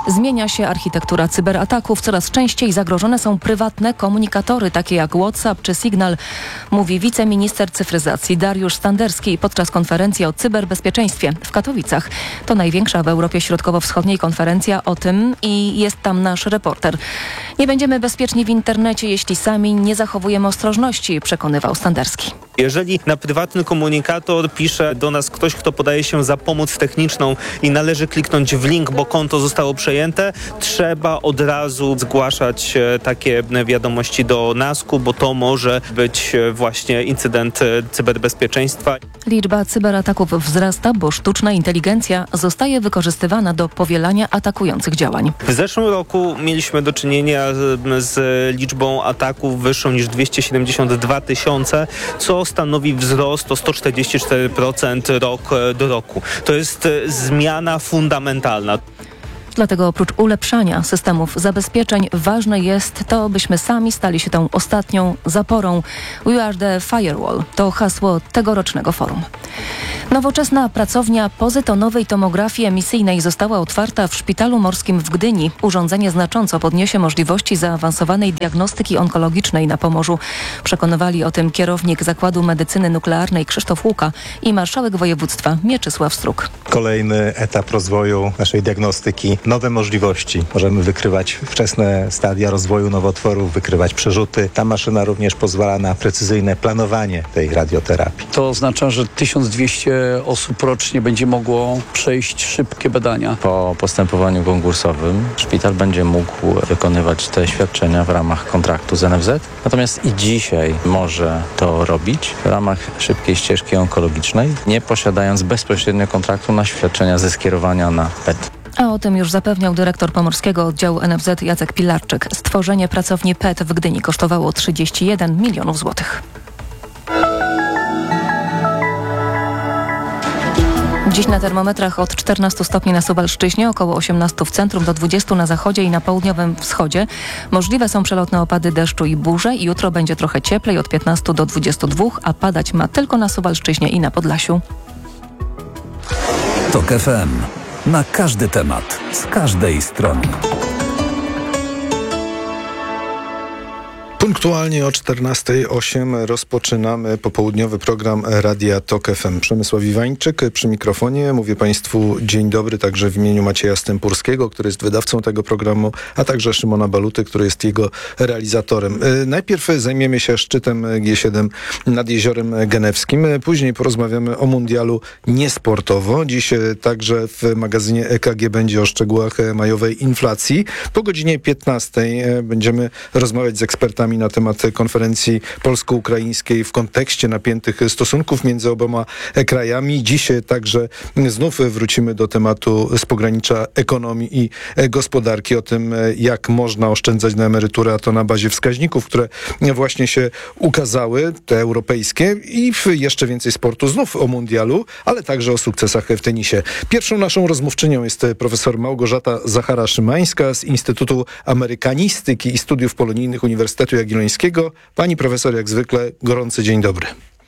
Zmienia się architektura cyberataków. Coraz częściej zagrożone są prywatne komunikatory, takie jak WhatsApp czy Signal, mówi wiceminister cyfryzacji Dariusz Standerski podczas konferencji o cyberbezpieczeństwie w Katowicach. To największa w Europie Środkowo-Wschodniej konferencja o tym i jest tam nasz reporter. Nie będziemy bezpieczni w internecie, jeśli sami nie zachowujemy ostrożności, przekonywał Standerski. Jeżeli na prywatny komunikator pisze do nas ktoś, kto podaje się za pomoc techniczną i należy kliknąć w link, bo konto zostało przejęte, trzeba od razu zgłaszać takie wiadomości do nasku, bo to może być właśnie incydent cyberbezpieczeństwa. Liczba cyberataków wzrasta, bo sztuczna inteligencja zostaje wykorzystywana do powielania atakujących działań. W zeszłym roku mieliśmy do czynienia z liczbą ataków wyższą niż dwieście siedemdziesiąt dwa tysiące, co stanowi wzrost o sto czterdzieści cztery procent rok do roku. To jest zmiana fundamentalna. Dlatego oprócz ulepszania systemów zabezpieczeń ważne jest to, byśmy sami stali się tą ostatnią zaporą. We are the firewall to hasło tegorocznego forum. Nowoczesna pracownia pozytonowej tomografii emisyjnej została otwarta w Szpitalu Morskim w Gdyni. Urządzenie znacząco podniesie możliwości zaawansowanej diagnostyki onkologicznej na Pomorzu. Przekonywali o tym kierownik Zakładu Medycyny Nuklearnej Krzysztof Łuka i marszałek województwa Mieczysław Struk. Kolejny etap rozwoju naszej diagnostyki. Nowe możliwości. Możemy wykrywać wczesne stadia rozwoju nowotworów, wykrywać przerzuty. Ta maszyna również pozwala na precyzyjne planowanie tej radioterapii. To oznacza, że tysiąc dwieście osób rocznie będzie mogło przejść szybkie badania. Po postępowaniu konkursowym szpital będzie mógł wykonywać te świadczenia w ramach kontraktu z N F Z. Natomiast i dzisiaj może to robić w ramach szybkiej ścieżki onkologicznej, nie posiadając bezpośrednio kontraktu na świadczenia ze skierowania na P E T. A o tym już zapewniał dyrektor pomorskiego oddziału N F Z Jacek Pilarczyk. Stworzenie pracowni P E T w Gdyni kosztowało trzydzieści jeden milionów złotych. Dziś na termometrach od czternastu stopni na Suwalszczyźnie, około osiemnastu w centrum, do dwudziestu na zachodzie i na południowym wschodzie. Możliwe są przelotne opady deszczu i burze. Jutro będzie trochę cieplej, od piętnastu do dwudziestu dwóch, a padać ma tylko na Suwalszczyźnie i na Podlasiu. TOK F M. Na każdy temat, z każdej strony. Punktualnie o czternastej osiem rozpoczynamy popołudniowy program Radia TOK F M. Przemysław Iwańczyk przy mikrofonie. Mówię Państwu dzień dobry także w imieniu Macieja Stępurskiego, który jest wydawcą tego programu, a także Szymona Baluty, który jest jego realizatorem. Najpierw zajmiemy się szczytem G siedem nad Jeziorem Genewskim. Później porozmawiamy o mundialu niesportowo. Dziś także w magazynie E K G będzie o szczegółach majowej inflacji. Po godzinie piętnastej będziemy rozmawiać z ekspertami na temat konferencji polsko-ukraińskiej w kontekście napiętych stosunków między oboma krajami. Dziś także znów wrócimy do tematu z pogranicza ekonomii i gospodarki, o tym, jak można oszczędzać na emeryturę, a to na bazie wskaźników, które właśnie się ukazały, te europejskie, i jeszcze więcej sportu, znów o mundialu, ale także o sukcesach w tenisie. Pierwszą naszą rozmówczynią jest profesor Małgorzata Zachara-Szymańska z Instytutu Amerykanistyki i Studiów Polonijnych Uniwersytetu Jagiellońskiego. Pani profesor, jak zwykle, gorący dzień dobry.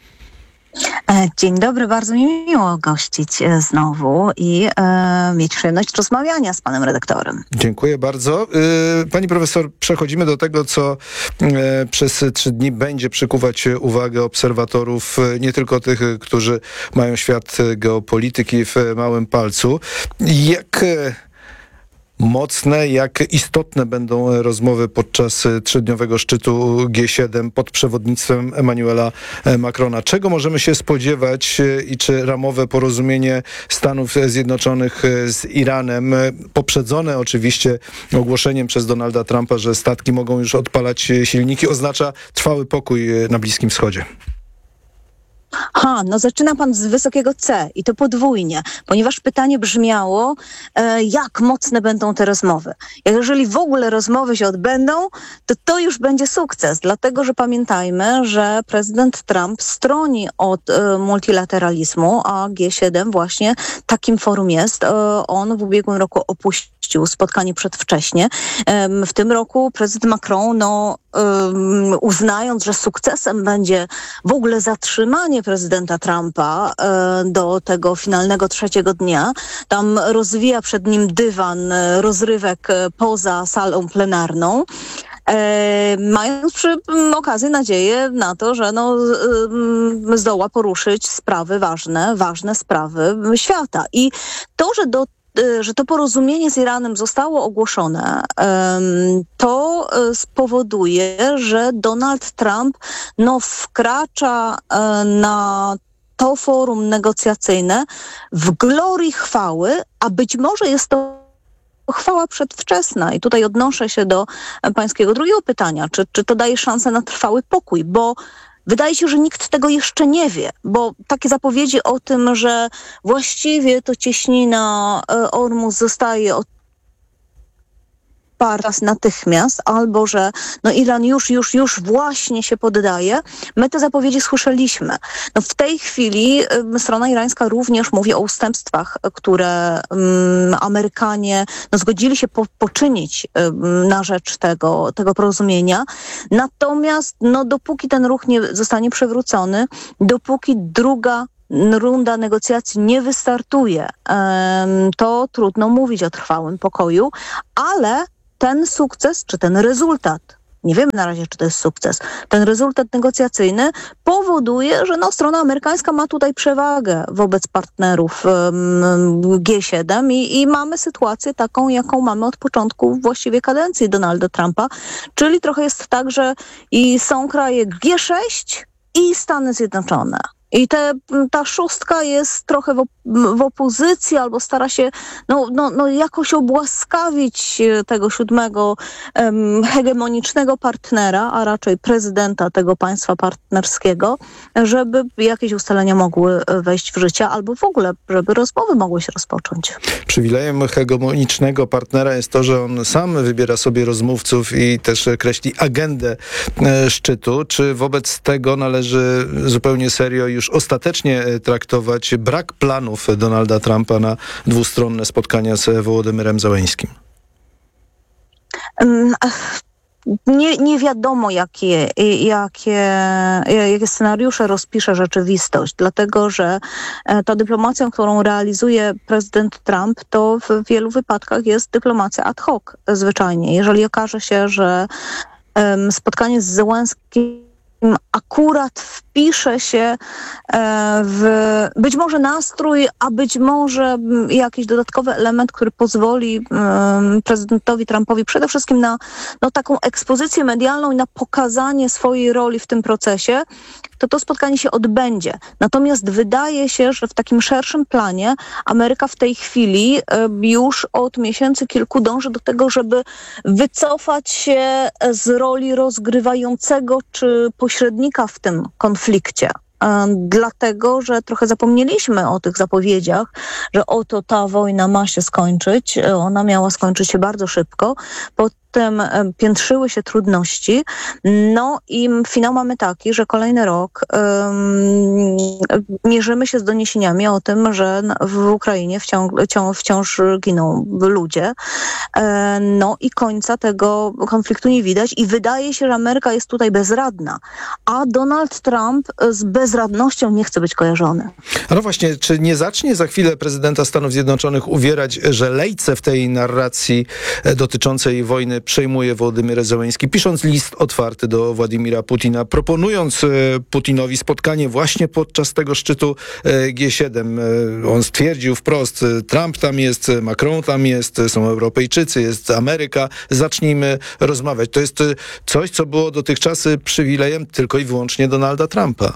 Dzień dobry, bardzo mi miło gościć znowu i e, mieć przyjemność rozmawiania z panem redaktorem. Dziękuję bardzo. Pani profesor, przechodzimy do tego, co e, przez trzy dni będzie przykuwać uwagę obserwatorów, nie tylko tych, którzy mają świat geopolityki w małym palcu. Jak mocne, jak istotne będą rozmowy podczas trzydniowego szczytu G siedem pod przewodnictwem Emmanuela Macrona. Czego możemy się spodziewać i czy ramowe porozumienie Stanów Zjednoczonych z Iranem, poprzedzone oczywiście ogłoszeniem przez Donalda Trumpa, że statki mogą już odpalać silniki, oznacza trwały pokój na Bliskim Wschodzie? Ha, no zaczyna pan z wysokiego C i to podwójnie, ponieważ pytanie brzmiało, e, jak mocne będą te rozmowy. Jeżeli w ogóle rozmowy się odbędą, to to już będzie sukces, dlatego że pamiętajmy, że prezydent Trump stroni od e, multilateralizmu, a G siedem właśnie takim forum jest. E, on w ubiegłym roku opuścił odpuścił spotkanie przedwcześnie. W tym roku prezydent Macron, no, uznając, że sukcesem będzie w ogóle zatrzymanie prezydenta Trumpa do tego finalnego trzeciego dnia, tam rozwija przed nim dywan rozrywek poza salą plenarną, E, mając przy m, okazji nadzieję na to, że no, z, zdoła poruszyć sprawy ważne, ważne sprawy świata. I to, że, do, że to porozumienie z Iranem zostało ogłoszone, e, to spowoduje, że Donald Trump no, wkracza e, na to forum negocjacyjne w glorii chwały, a być może jest to chwała przedwczesna. I tutaj odnoszę się do pańskiego drugiego pytania. Czy, czy to daje szansę na trwały pokój? Bo wydaje się, że nikt tego jeszcze nie wie. Bo takie zapowiedzi o tym, że właściwie to cieśnina Ormus zostaje od natychmiast, albo że no Iran już, już, już właśnie się poddaje. My te zapowiedzi słyszeliśmy. No w tej chwili y, strona irańska również mówi o ustępstwach, które y, Amerykanie no, zgodzili się po, poczynić y, na rzecz tego, tego porozumienia. Natomiast no, dopóki ten ruch nie zostanie przywrócony, dopóki druga runda negocjacji nie wystartuje, y, to trudno mówić o trwałym pokoju, ale ten sukces, czy ten rezultat, nie wiemy na razie, czy to jest sukces, ten rezultat negocjacyjny powoduje, że no, strona amerykańska ma tutaj przewagę wobec partnerów um, G siedem i, i mamy sytuację taką, jaką mamy od początku właściwie kadencji Donalda Trumpa, czyli trochę jest tak, że i są kraje G sześć i Stany Zjednoczone. I te, ta szóstka jest trochę w, op- w opozycji albo stara się no, no, no jakoś obłaskawić tego siódmego um, hegemonicznego partnera, a raczej prezydenta tego państwa partnerskiego, żeby jakieś ustalenia mogły wejść w życie albo w ogóle, żeby rozmowy mogły się rozpocząć. Przywilejem hegemonicznego partnera jest to, że on sam wybiera sobie rozmówców i też kreśli agendę e, szczytu. Czy wobec tego należy zupełnie serio już ostatecznie traktować brak planów Donalda Trumpa na dwustronne spotkania z Wołodymyrem Zełeńskim? Um, Nie, nie wiadomo, jakie, jakie, jakie scenariusze rozpisze rzeczywistość, dlatego że ta dyplomacja, którą realizuje prezydent Trump, to w wielu wypadkach jest dyplomacja ad hoc zwyczajnie. Jeżeli okaże się, że um, spotkanie z Zełenskim akurat wpisze się w być może nastrój, a być może jakiś dodatkowy element, który pozwoli prezydentowi Trumpowi przede wszystkim na no, taką ekspozycję medialną i na pokazanie swojej roli w tym procesie, to to spotkanie się odbędzie. Natomiast wydaje się, że w takim szerszym planie Ameryka w tej chwili już od miesięcy kilku dąży do tego, żeby wycofać się z roli rozgrywającego czy pośrednika w tym konflikcie. Dlatego, że trochę zapomnieliśmy o tych zapowiedziach, że oto ta wojna ma się skończyć. Ona miała skończyć się bardzo szybko. Potem piętrzyły się trudności. No i finał mamy taki, że kolejny rok um, mierzymy się z doniesieniami o tym, że w Ukrainie wciąż, wciąż giną ludzie. E, no i końca tego konfliktu nie widać i wydaje się, że Ameryka jest tutaj bezradna. A Donald Trump z bezradnością nie chce być kojarzony. No właśnie, czy nie zacznie za chwilę prezydenta Stanów Zjednoczonych uwierać, że lejce w tej narracji dotyczącej wojny przejmuje Wołodymyr Zełeński, pisząc list otwarty do Władimira Putina, proponując Putinowi spotkanie właśnie podczas tego szczytu G siedem. On stwierdził wprost, Trump tam jest, Macron tam jest, są Europejczycy, jest Ameryka, zacznijmy rozmawiać. To jest coś, co było dotychczas przywilejem tylko i wyłącznie Donalda Trumpa.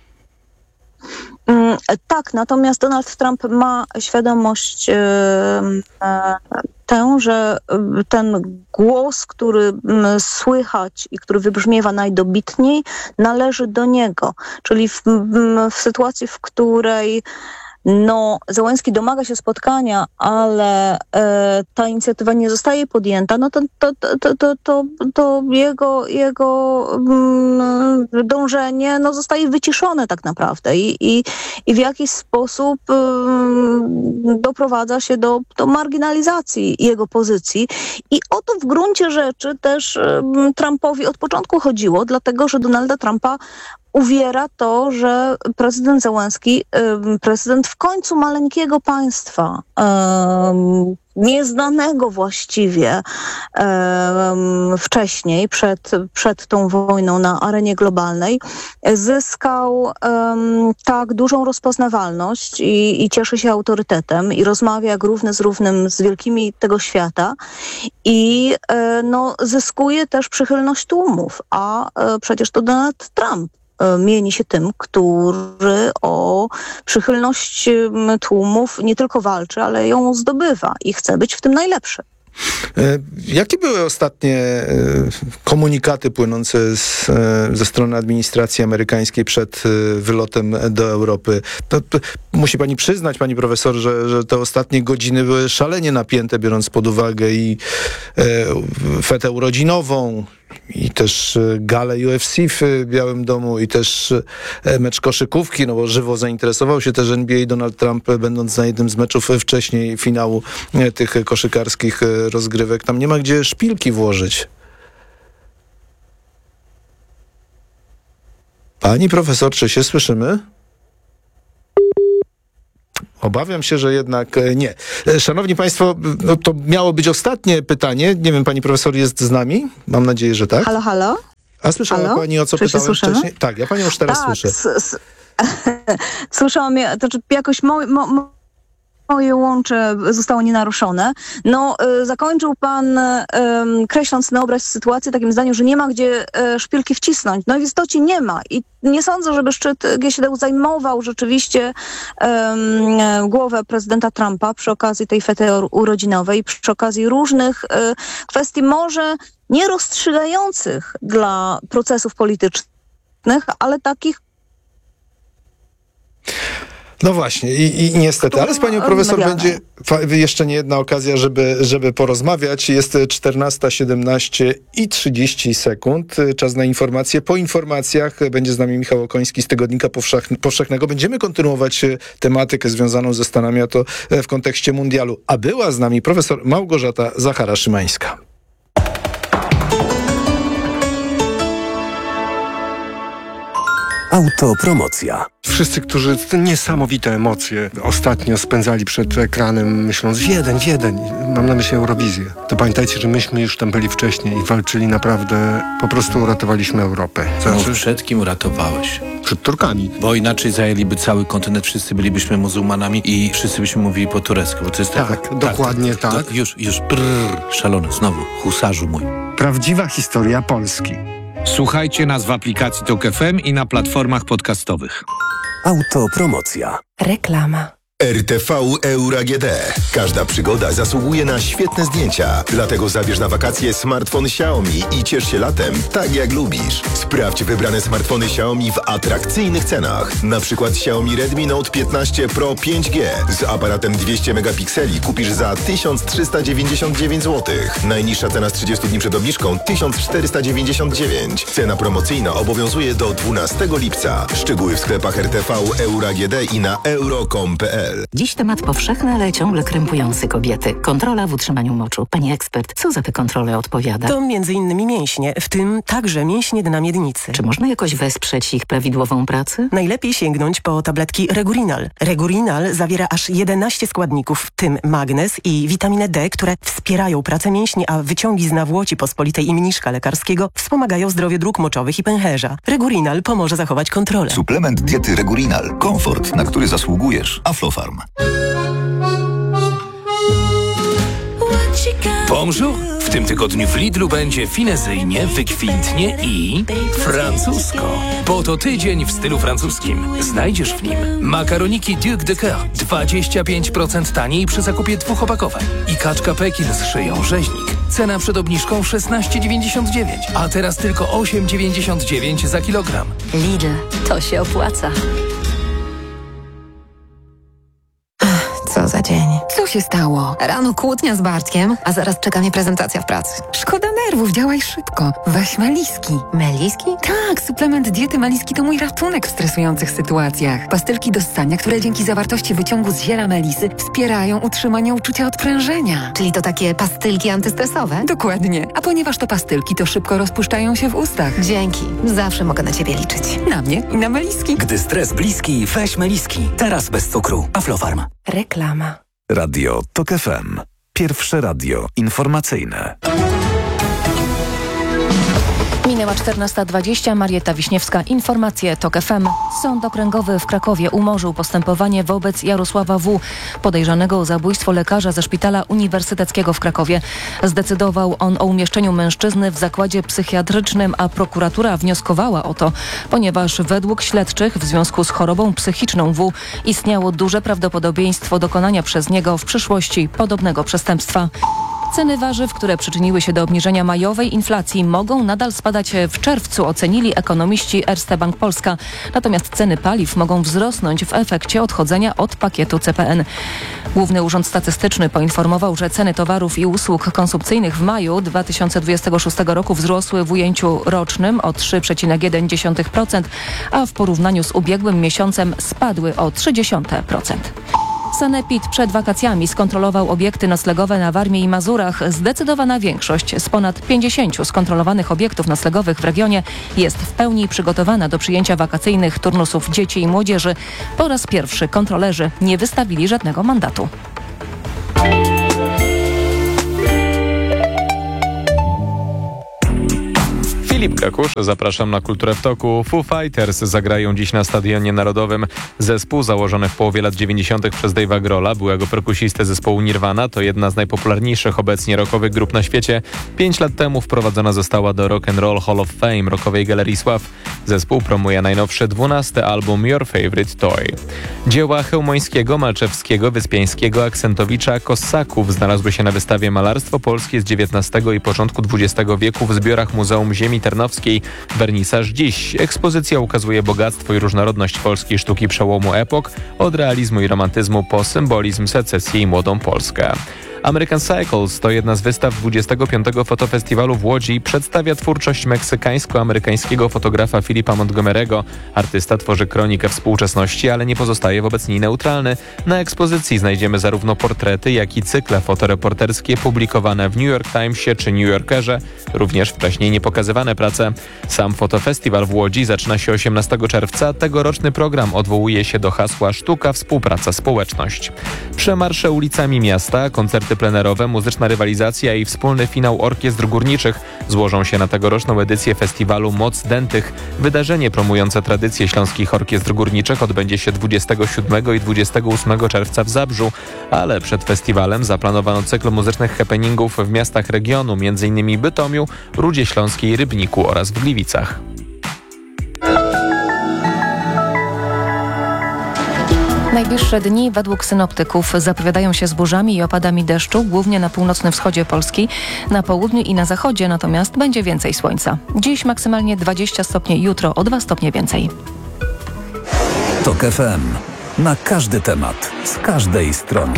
Tak, natomiast Donald Trump ma świadomość e, e, tę, że ten głos, który m, słychać i który wybrzmiewa najdobitniej, należy do niego. Czyli w, m, w sytuacji, w której no Zełenski domaga się spotkania, ale e, ta inicjatywa nie zostaje podjęta, no to, to, to, to, to, to jego, jego mm, dążenie no, zostaje wyciszone tak naprawdę i, i, i w jakiś sposób mm, doprowadza się do, do marginalizacji jego pozycji. I o to w gruncie rzeczy też mm, Trumpowi od początku chodziło, dlatego że Donalda Trumpa uwiera to, że prezydent Zełenski, prezydent w końcu maleńkiego państwa, nieznanego właściwie wcześniej, przed, przed tą wojną na arenie globalnej, zyskał tak dużą rozpoznawalność i, i cieszy się autorytetem i rozmawia jak równy z równym z wielkimi tego świata i no, zyskuje też przychylność tłumów, a przecież to Donald Trump mieni się tym, który o przychylność tłumów nie tylko walczy, ale ją zdobywa i chce być w tym najlepszy. Jakie były ostatnie komunikaty płynące z, ze strony administracji amerykańskiej przed wylotem do Europy? To, to musi pani przyznać, pani profesor, że, że te ostatnie godziny były szalenie napięte, biorąc pod uwagę i e, fetę urodzinową, i też galę U F C w Białym Domu i też mecz koszykówki, no bo żywo zainteresował się też N B A Donald Trump, będąc na jednym z meczów wcześniej finału tych koszykarskich rozgrywek. Tam nie ma gdzie szpilki włożyć. Pani profesor, czy się słyszymy? Obawiam się, że jednak nie. Szanowni Państwo, no to miało być ostatnie pytanie. Nie wiem, pani profesor jest z nami? Mam nadzieję, że tak. Halo, halo? A słyszała halo? pani, o co Czy pytałem wcześniej? Tak, ja panią już teraz tak, słyszę. S- s- Słyszałam, to znaczy jakoś mo- mo- mo- moje łącze zostało nienaruszone. No, y, zakończył pan y, kreśląc na obraz sytuację takim zdaniem, że nie ma gdzie y, szpilki wcisnąć. No w istocie nie ma. I nie sądzę, żeby szczyt G siedem zajmował rzeczywiście y, głowę prezydenta Trumpa przy okazji tej fety urodzinowej, przy okazji różnych y, kwestii może nie rozstrzygających dla procesów politycznych, ale takich. No właśnie i, i niestety, ale z panią profesor będzie fa- jeszcze nie jedna okazja, żeby, żeby porozmawiać. Jest czternasta siedemnaście i trzydzieści sekund. Czas na informacje. Po informacjach będzie z nami Michał Okoński z Tygodnika Powszechn- Powszechnego. Będziemy kontynuować tematykę związaną ze Stanami, a to w kontekście mundialu. A była z nami profesor Małgorzata Zachara-Szymańska. Autopromocja. Wszyscy, którzy te niesamowite emocje ostatnio spędzali przed ekranem, myśląc Wiedeń, Wiedeń, mam na myśli Eurowizję, to pamiętajcie, że myśmy już tam byli wcześniej i walczyli naprawdę, po prostu uratowaliśmy Europę. Znaczy... No, przed kim uratowałeś? Przed Turkami. Bo inaczej zajęliby cały kontynent, wszyscy bylibyśmy muzułmanami i wszyscy byśmy mówili po turecku. Bo to jest tak, tak, dokładnie tak. tak. tak. Już, już, brrr, szalony, znowu, husarzu mój. Prawdziwa historia Polski. Słuchajcie nas w aplikacji Tok F M i na platformach podcastowych. Autopromocja. Reklama. R T V Euro A G D. Każda przygoda zasługuje na świetne zdjęcia. Dlatego zabierz na wakacje smartfon Xiaomi i ciesz się latem tak jak lubisz. Sprawdź wybrane smartfony Xiaomi w atrakcyjnych cenach. Na przykład Xiaomi Redmi Note piętnaście Pro pięć G z aparatem dwieście megapikseli kupisz za tysiąc trzysta dziewięćdziesiąt dziewięć złotych. Najniższa cena z trzydziestu dni przed obniżką tysiąc czterysta dziewięćdziesiąt dziewięć. Cena promocyjna obowiązuje do dwunastego lipca. Szczegóły w sklepach R T V Euro A G D i na euro kropka com kropka p l. Dziś temat powszechny, ale ciągle krępujący kobiety. Kontrola w utrzymaniu moczu. Pani ekspert, co za tę kontrolę odpowiada? To między innymi mięśnie, w tym także mięśnie dna miednicy. Czy można jakoś wesprzeć ich prawidłową pracę? Najlepiej sięgnąć po tabletki Regurinal. Regurinal zawiera aż jedenaście składników, w tym magnez i witaminę D, które wspierają pracę mięśni, a wyciągi z nawłoci pospolitej i mniszka lekarskiego wspomagają zdrowie dróg moczowych i pęcherza. Regurinal pomoże zachować kontrolę. Suplement diety Regurinal. Komfort, na który zasługujesz. Aflofarm. Bonjour! W tym tygodniu w Lidlu będzie finezyjnie, wykwintnie i francusko. Bo to tydzień w stylu francuskim. Znajdziesz w nim makaroniki Duc de Coeur dwadzieścia pięć procent taniej przy zakupie dwóch opakowań i kaczka Pekin z szyją rzeźnik. Cena przed obniżką szesnaście dziewięćdziesiąt dziewięć, a teraz tylko osiem dziewięćdziesiąt dziewięć za kilogram. Lidl, to się opłaca. się stało? Rano kłótnia z Bartkiem, a zaraz czeka mnie prezentacja w pracy. Szkoda nerwów, działaj szybko. Weź Meliski. Meliski? Tak, suplement diety Meliski to mój ratunek w stresujących sytuacjach. Pastylki do ssania, które dzięki zawartości wyciągu z ziela melisy wspierają utrzymanie uczucia odprężenia. Czyli to takie pastylki antystresowe? Dokładnie. A ponieważ to pastylki, to szybko rozpuszczają się w ustach. Dzięki. Zawsze mogę na ciebie liczyć. Na mnie i na Meliski. Gdy stres bliski, weź Meliski. Teraz bez cukru. Aflofarm. Reklama. Radio TOK F M. Pierwsze radio informacyjne. Minęła czternasta dwadzieścia. Marieta Wiśniewska. Informacje TOK F M. Sąd Okręgowy w Krakowie umorzył postępowanie wobec Jarosława W., podejrzanego o zabójstwo lekarza ze Szpitala Uniwersyteckiego w Krakowie. Zdecydował on o umieszczeniu mężczyzny w zakładzie psychiatrycznym, a prokuratura wnioskowała o to, ponieważ według śledczych w związku z chorobą psychiczną W. istniało duże prawdopodobieństwo dokonania przez niego w przyszłości podobnego przestępstwa. Ceny warzyw, które przyczyniły się do obniżenia majowej inflacji, mogą nadal spadać w czerwcu, ocenili ekonomiści Erste Bank Polska. Natomiast ceny paliw mogą wzrosnąć w efekcie odchodzenia od pakietu C P N. Główny Urząd Statystyczny poinformował, że ceny towarów i usług konsumpcyjnych w maju dwa tysiące dwudziestego szóstego roku wzrosły w ujęciu rocznym o trzy przecinek jeden procent, a w porównaniu z ubiegłym miesiącem spadły o trzy przecinek trzy procent. Sanepid przed wakacjami skontrolował obiekty noclegowe na Warmii i Mazurach. Zdecydowana większość z ponad pięćdziesięciu skontrolowanych obiektów noclegowych w regionie jest w pełni przygotowana do przyjęcia wakacyjnych turnusów dzieci i młodzieży. Po raz pierwszy kontrolerzy nie wystawili żadnego mandatu. Filip Kakusz, zapraszam na Kulturę w Toku. Foo Fighters zagrają dziś na Stadionie Narodowym. Zespół założony w połowie lat dziewięćdziesiątych przez Dave'a Grohla, byłego perkusistę zespołu Nirvana, to jedna z najpopularniejszych obecnie rockowych grup na świecie. Pięć lat temu wprowadzona została do Rock and Roll Hall of Fame rockowej Galerii Sław. Zespół promuje najnowszy dwunasty album Your Favorite Toy. Dzieła Chełmońskiego, Malczewskiego, Wyspiańskiego, Aksentowicza, Kossaków znalazły się na wystawie Malarstwo Polskie z dziewiętnastego i początku dwudziestego wieku w zbiorach Muzeum Ziemi Tarnowskiej. Wernisaż dziś. Ekspozycja ukazuje bogactwo i różnorodność polskiej sztuki przełomu epok, od realizmu i romantyzmu po symbolizm, secesję i młodą Polskę. American Cycles to jedna z wystaw dwudziestego piątego Fotofestiwalu w Łodzi. Przedstawia twórczość meksykańsko-amerykańskiego fotografa Filipa Montgomery'ego. Artysta tworzy kronikę współczesności, ale nie pozostaje wobec niej neutralny. Na ekspozycji znajdziemy zarówno portrety, jak i cykle fotoreporterskie publikowane w New York Timesie czy New Yorkerze, również wcześniej niepokazywane prace. Sam fotofestiwal w Łodzi zaczyna się osiemnastego czerwca. Tegoroczny program odwołuje się do hasła Sztuka, współpraca, społeczność. Przemarsze ulicami miasta, koncerty plenerowe, muzyczna rywalizacja i wspólny finał orkiestr górniczych złożą się na tegoroczną edycję festiwalu Moc Dętych. Wydarzenie promujące tradycje śląskich orkiestr górniczych odbędzie się dwudziestego siódmego i dwudziestego ósmego czerwca w Zabrzu, ale przed festiwalem zaplanowano cykl muzycznych happeningów w miastach regionu, m.in. Bytomiu, Rudzie Śląskiej, Rybniku oraz w Gliwicach. Najbliższe dni według synoptyków zapowiadają się z burzami i opadami deszczu, głównie na północnym wschodzie Polski. Na południu i na zachodzie natomiast będzie więcej słońca. Dziś maksymalnie dwadzieścia stopni, jutro o dwa stopnie więcej. TOK F M. Na każdy temat, z każdej strony.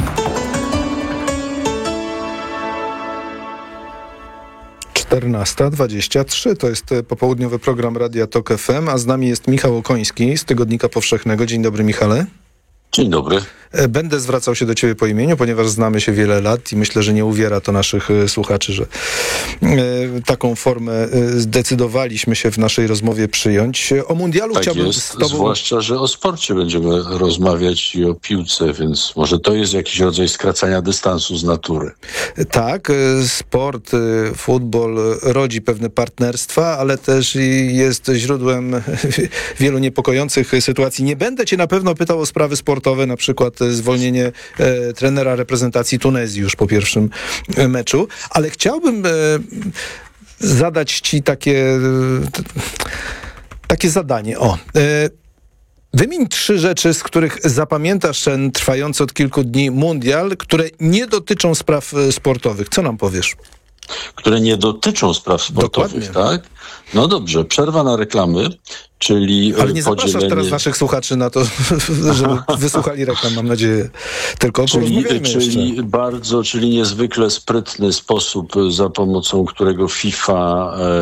czternasta dwadzieścia trzy to jest popołudniowy program Radia TOK F M, a z nami jest Michał Okoński z Tygodnika Powszechnego. Dzień dobry, Michale. Dzień dobry. Będę zwracał się do ciebie po imieniu, ponieważ znamy się wiele lat i myślę, że nie uwiera to naszych słuchaczy, że taką formę zdecydowaliśmy się w naszej rozmowie przyjąć. O mundialu tak chciałbym jest, z tobą... zwłaszcza, że o sporcie będziemy rozmawiać i o piłce, więc może to jest jakiś rodzaj skracania dystansu z natury. Tak, sport, futbol rodzi pewne partnerstwa, ale też jest źródłem wielu niepokojących sytuacji. Nie będę cię na pewno pytał o sprawy sportowe, na przykład zwolnienie e, trenera reprezentacji Tunezji już po pierwszym e, meczu, ale chciałbym e, zadać ci takie e, takie zadanie. O, e, wymień trzy rzeczy, z których zapamiętasz ten trwający od kilku dni mundial, które nie dotyczą spraw sportowych. Co nam powiesz? które nie dotyczą spraw sportowych, Dokładnie. tak? No dobrze, przerwa na reklamy, czyli Ale nie zapraszasz podzielenie... teraz naszych słuchaczy na to, żeby wysłuchali reklam, mam nadzieję. Tylko Czyli, porozmawiajmy czyli jeszcze. bardzo, czyli niezwykle sprytny sposób, za pomocą którego FIFA e,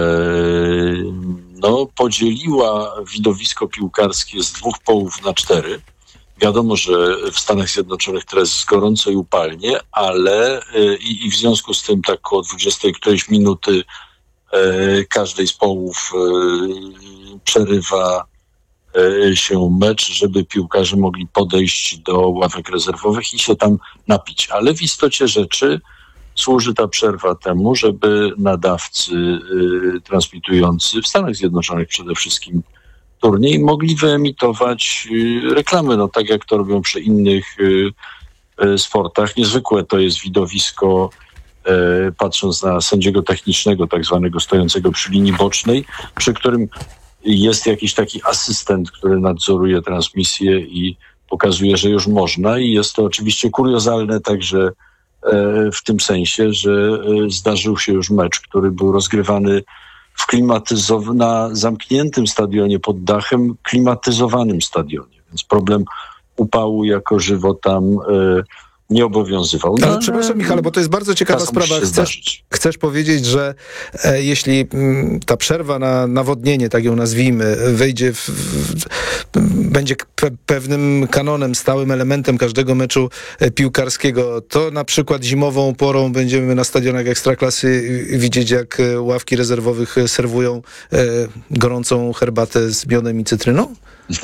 no, podzieliła widowisko piłkarskie z dwóch połów na cztery. Wiadomo, że w Stanach Zjednoczonych teraz jest gorąco i upalnie, ale e, i, i w związku z tym tak około dwudziestej którejś minuty e, każdej z połów e, przerywa się mecz, żeby piłkarze mogli podejść do ławek rezerwowych i się tam napić. Ale w istocie rzeczy służy ta przerwa temu, żeby nadawcy y, transmitujący w Stanach Zjednoczonych przede wszystkim turniej mogli wyemitować y, reklamy, no tak jak to robią przy innych y, y, sportach. Niezwykłe to jest widowisko, y, patrząc na sędziego technicznego, tak zwanego stojącego przy linii bocznej, przy którym jest jakiś taki asystent, który nadzoruje transmisję i pokazuje, że już można. I jest to oczywiście kuriozalne także w tym sensie, że zdarzył się już mecz, który był rozgrywany w klimatyzow- na zamkniętym stadionie pod dachem, klimatyzowanym stadionie. Więc problem upału jako żywo tam nie obowiązywał. No, ale przepraszam, Michale, bo to jest bardzo ciekawa sprawa. Chcesz, chcesz powiedzieć, że e, jeśli m, ta przerwa na nawodnienie, tak ją nazwijmy, wejdzie w, w, będzie pe, pewnym kanonem, stałym elementem każdego meczu e, piłkarskiego, to na przykład zimową porą będziemy na stadionach Ekstraklasy widzieć, jak e, ławki rezerwowych serwują e, gorącą herbatę z miodem i cytryną?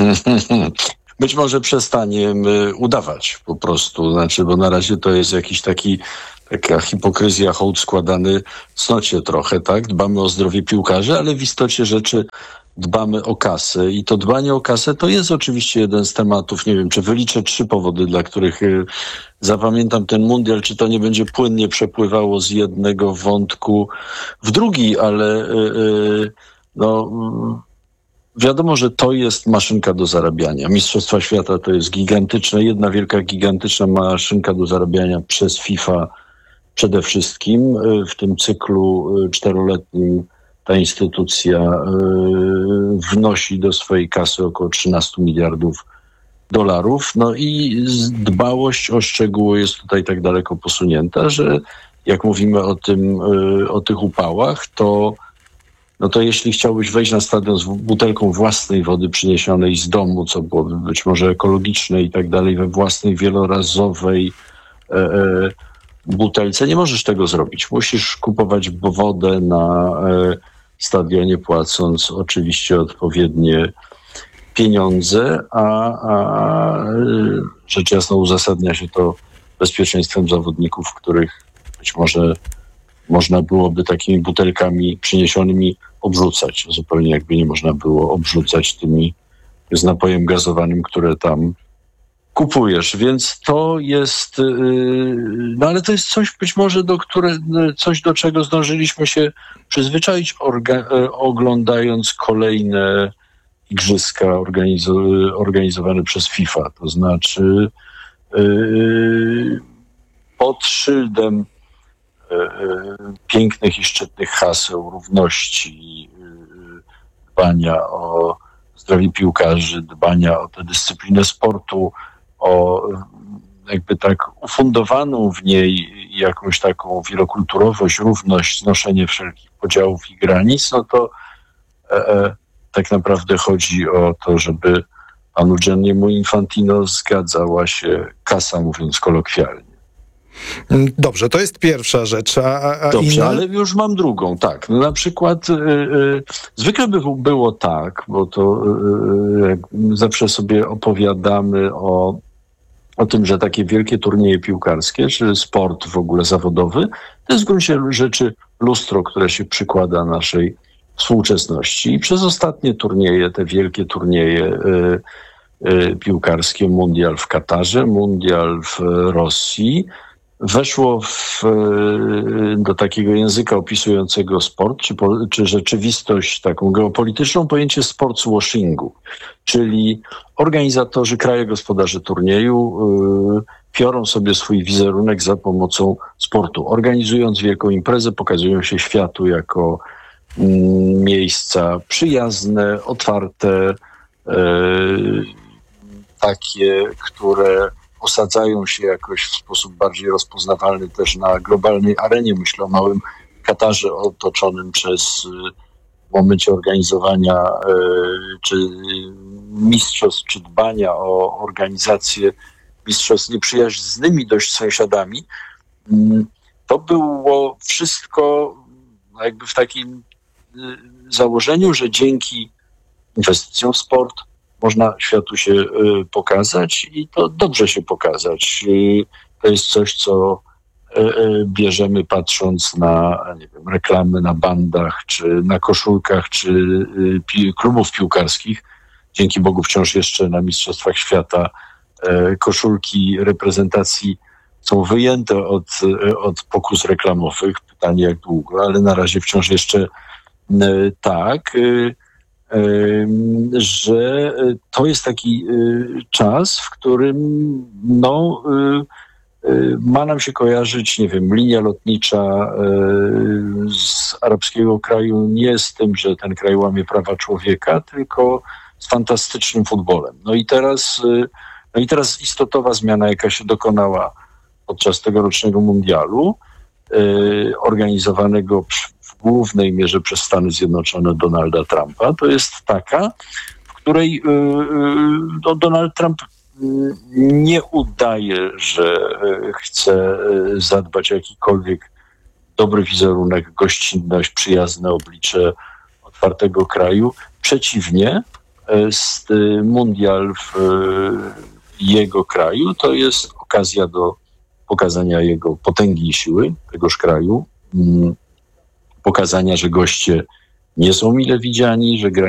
Być może przestaniemy udawać po prostu, znaczy, bo na razie to jest jakiś taki, taka hipokryzja, hołd składany cnocie trochę, tak? Dbamy o zdrowie piłkarzy, ale w istocie rzeczy dbamy o kasę i to dbanie o kasę to jest oczywiście jeden z tematów, nie wiem, czy wyliczę trzy powody, dla których y, zapamiętam ten mundial, czy to nie będzie płynnie przepływało z jednego wątku w drugi, ale y, y, no... Y, Wiadomo, że to jest maszynka do zarabiania. Mistrzostwa Świata to jest gigantyczna, jedna wielka, gigantyczna maszynka do zarabiania przez FIFA przede wszystkim. W tym cyklu czteroletnim ta instytucja wnosi do swojej kasy około trzynaście miliardów dolarów. No i dbałość o szczegóły jest tutaj tak daleko posunięta, że jak mówimy o tym, o tych upałach, to no to jeśli chciałbyś wejść na stadion z butelką własnej wody przyniesionej z domu, co byłoby być może ekologiczne i tak dalej, we własnej wielorazowej e, e, butelce, nie możesz tego zrobić. Musisz kupować wodę na e, stadionie, płacąc oczywiście odpowiednie pieniądze, a, a e, rzecz jasna uzasadnia się to bezpieczeństwem zawodników, których być może można byłoby takimi butelkami przyniesionymi obrzucać. Zupełnie jakby nie można było obrzucać tymi z napojem gazowanym, które tam kupujesz. Więc to jest, no ale to jest coś być może, do które, coś do czego zdążyliśmy się przyzwyczaić, orga, oglądając kolejne igrzyska organizo- organizowane przez FIFA. To znaczy yy, pod szyldem pięknych i szczytnych haseł równości, dbania o zdrowie piłkarzy, dbania o tę dyscyplinę sportu, o jakby tak ufundowaną w niej jakąś taką wielokulturowość, równość, znoszenie wszelkich podziałów i granic, no to e, e, tak naprawdę chodzi o to, żeby panu Gianniemu Infantino zgadzała się kasa, mówiąc kolokwialnie. Dobrze, to jest pierwsza rzecz. A, a Dobrze, inna? ale już mam drugą, tak. No na przykład y, y, zwykle by było tak, bo to y, jak zawsze sobie opowiadamy o, o tym, że takie wielkie turnieje piłkarskie, czy sport w ogóle zawodowy, to jest w gruncie rzeczy lustro, które się przykłada naszej współczesności. I przez ostatnie turnieje, te wielkie turnieje y, y, piłkarskie, mundial w Katarze, mundial w Rosji, weszło w, do takiego języka opisującego sport, czy, czy rzeczywistość taką geopolityczną, pojęcie sportswashingu, czyli organizatorzy, kraje gospodarze turnieju yy, piorą sobie swój wizerunek za pomocą sportu. Organizując wielką imprezę, pokazują się światu jako yy, miejsca przyjazne, otwarte, yy, takie, które osadzają się jakoś w sposób bardziej rozpoznawalny też na globalnej arenie. Myślę o małym Katarze otoczonym przez w momencie organizowania czy mistrzostw, czy dbania o organizację mistrzostw nieprzyjaźnymi dość sąsiadami. To było wszystko jakby w takim założeniu, że dzięki inwestycjom w sport można światu się y, pokazać i to dobrze się pokazać. Y, to jest coś, co y, y, bierzemy patrząc na nie wiem, reklamy na bandach, czy na koszulkach, czy y, pi- klubów piłkarskich. Dzięki Bogu wciąż jeszcze na Mistrzostwach Świata y, koszulki reprezentacji są wyjęte od, y, od pokus reklamowych. Pytanie jak długo, ale na razie wciąż jeszcze y, tak. Y, że to jest taki czas, w którym no, ma nam się kojarzyć, nie wiem, linia lotnicza z arabskiego kraju nie z tym, że ten kraj łamie prawa człowieka, tylko z fantastycznym futbolem. No i teraz, no i teraz istotowa zmiana, jaka się dokonała podczas tegorocznego mundialu, organizowanego w głównej mierze przez Stany Zjednoczone Donalda Trumpa, to jest taka, w której no, Donald Trump nie udaje, że chce zadbać o jakikolwiek dobry wizerunek, gościnność, przyjazne oblicze otwartego kraju. Przeciwnie, mundial w jego kraju to jest okazja do pokazania jego potęgi i siły tegoż kraju, pokazania, że goście nie są mile widziani, że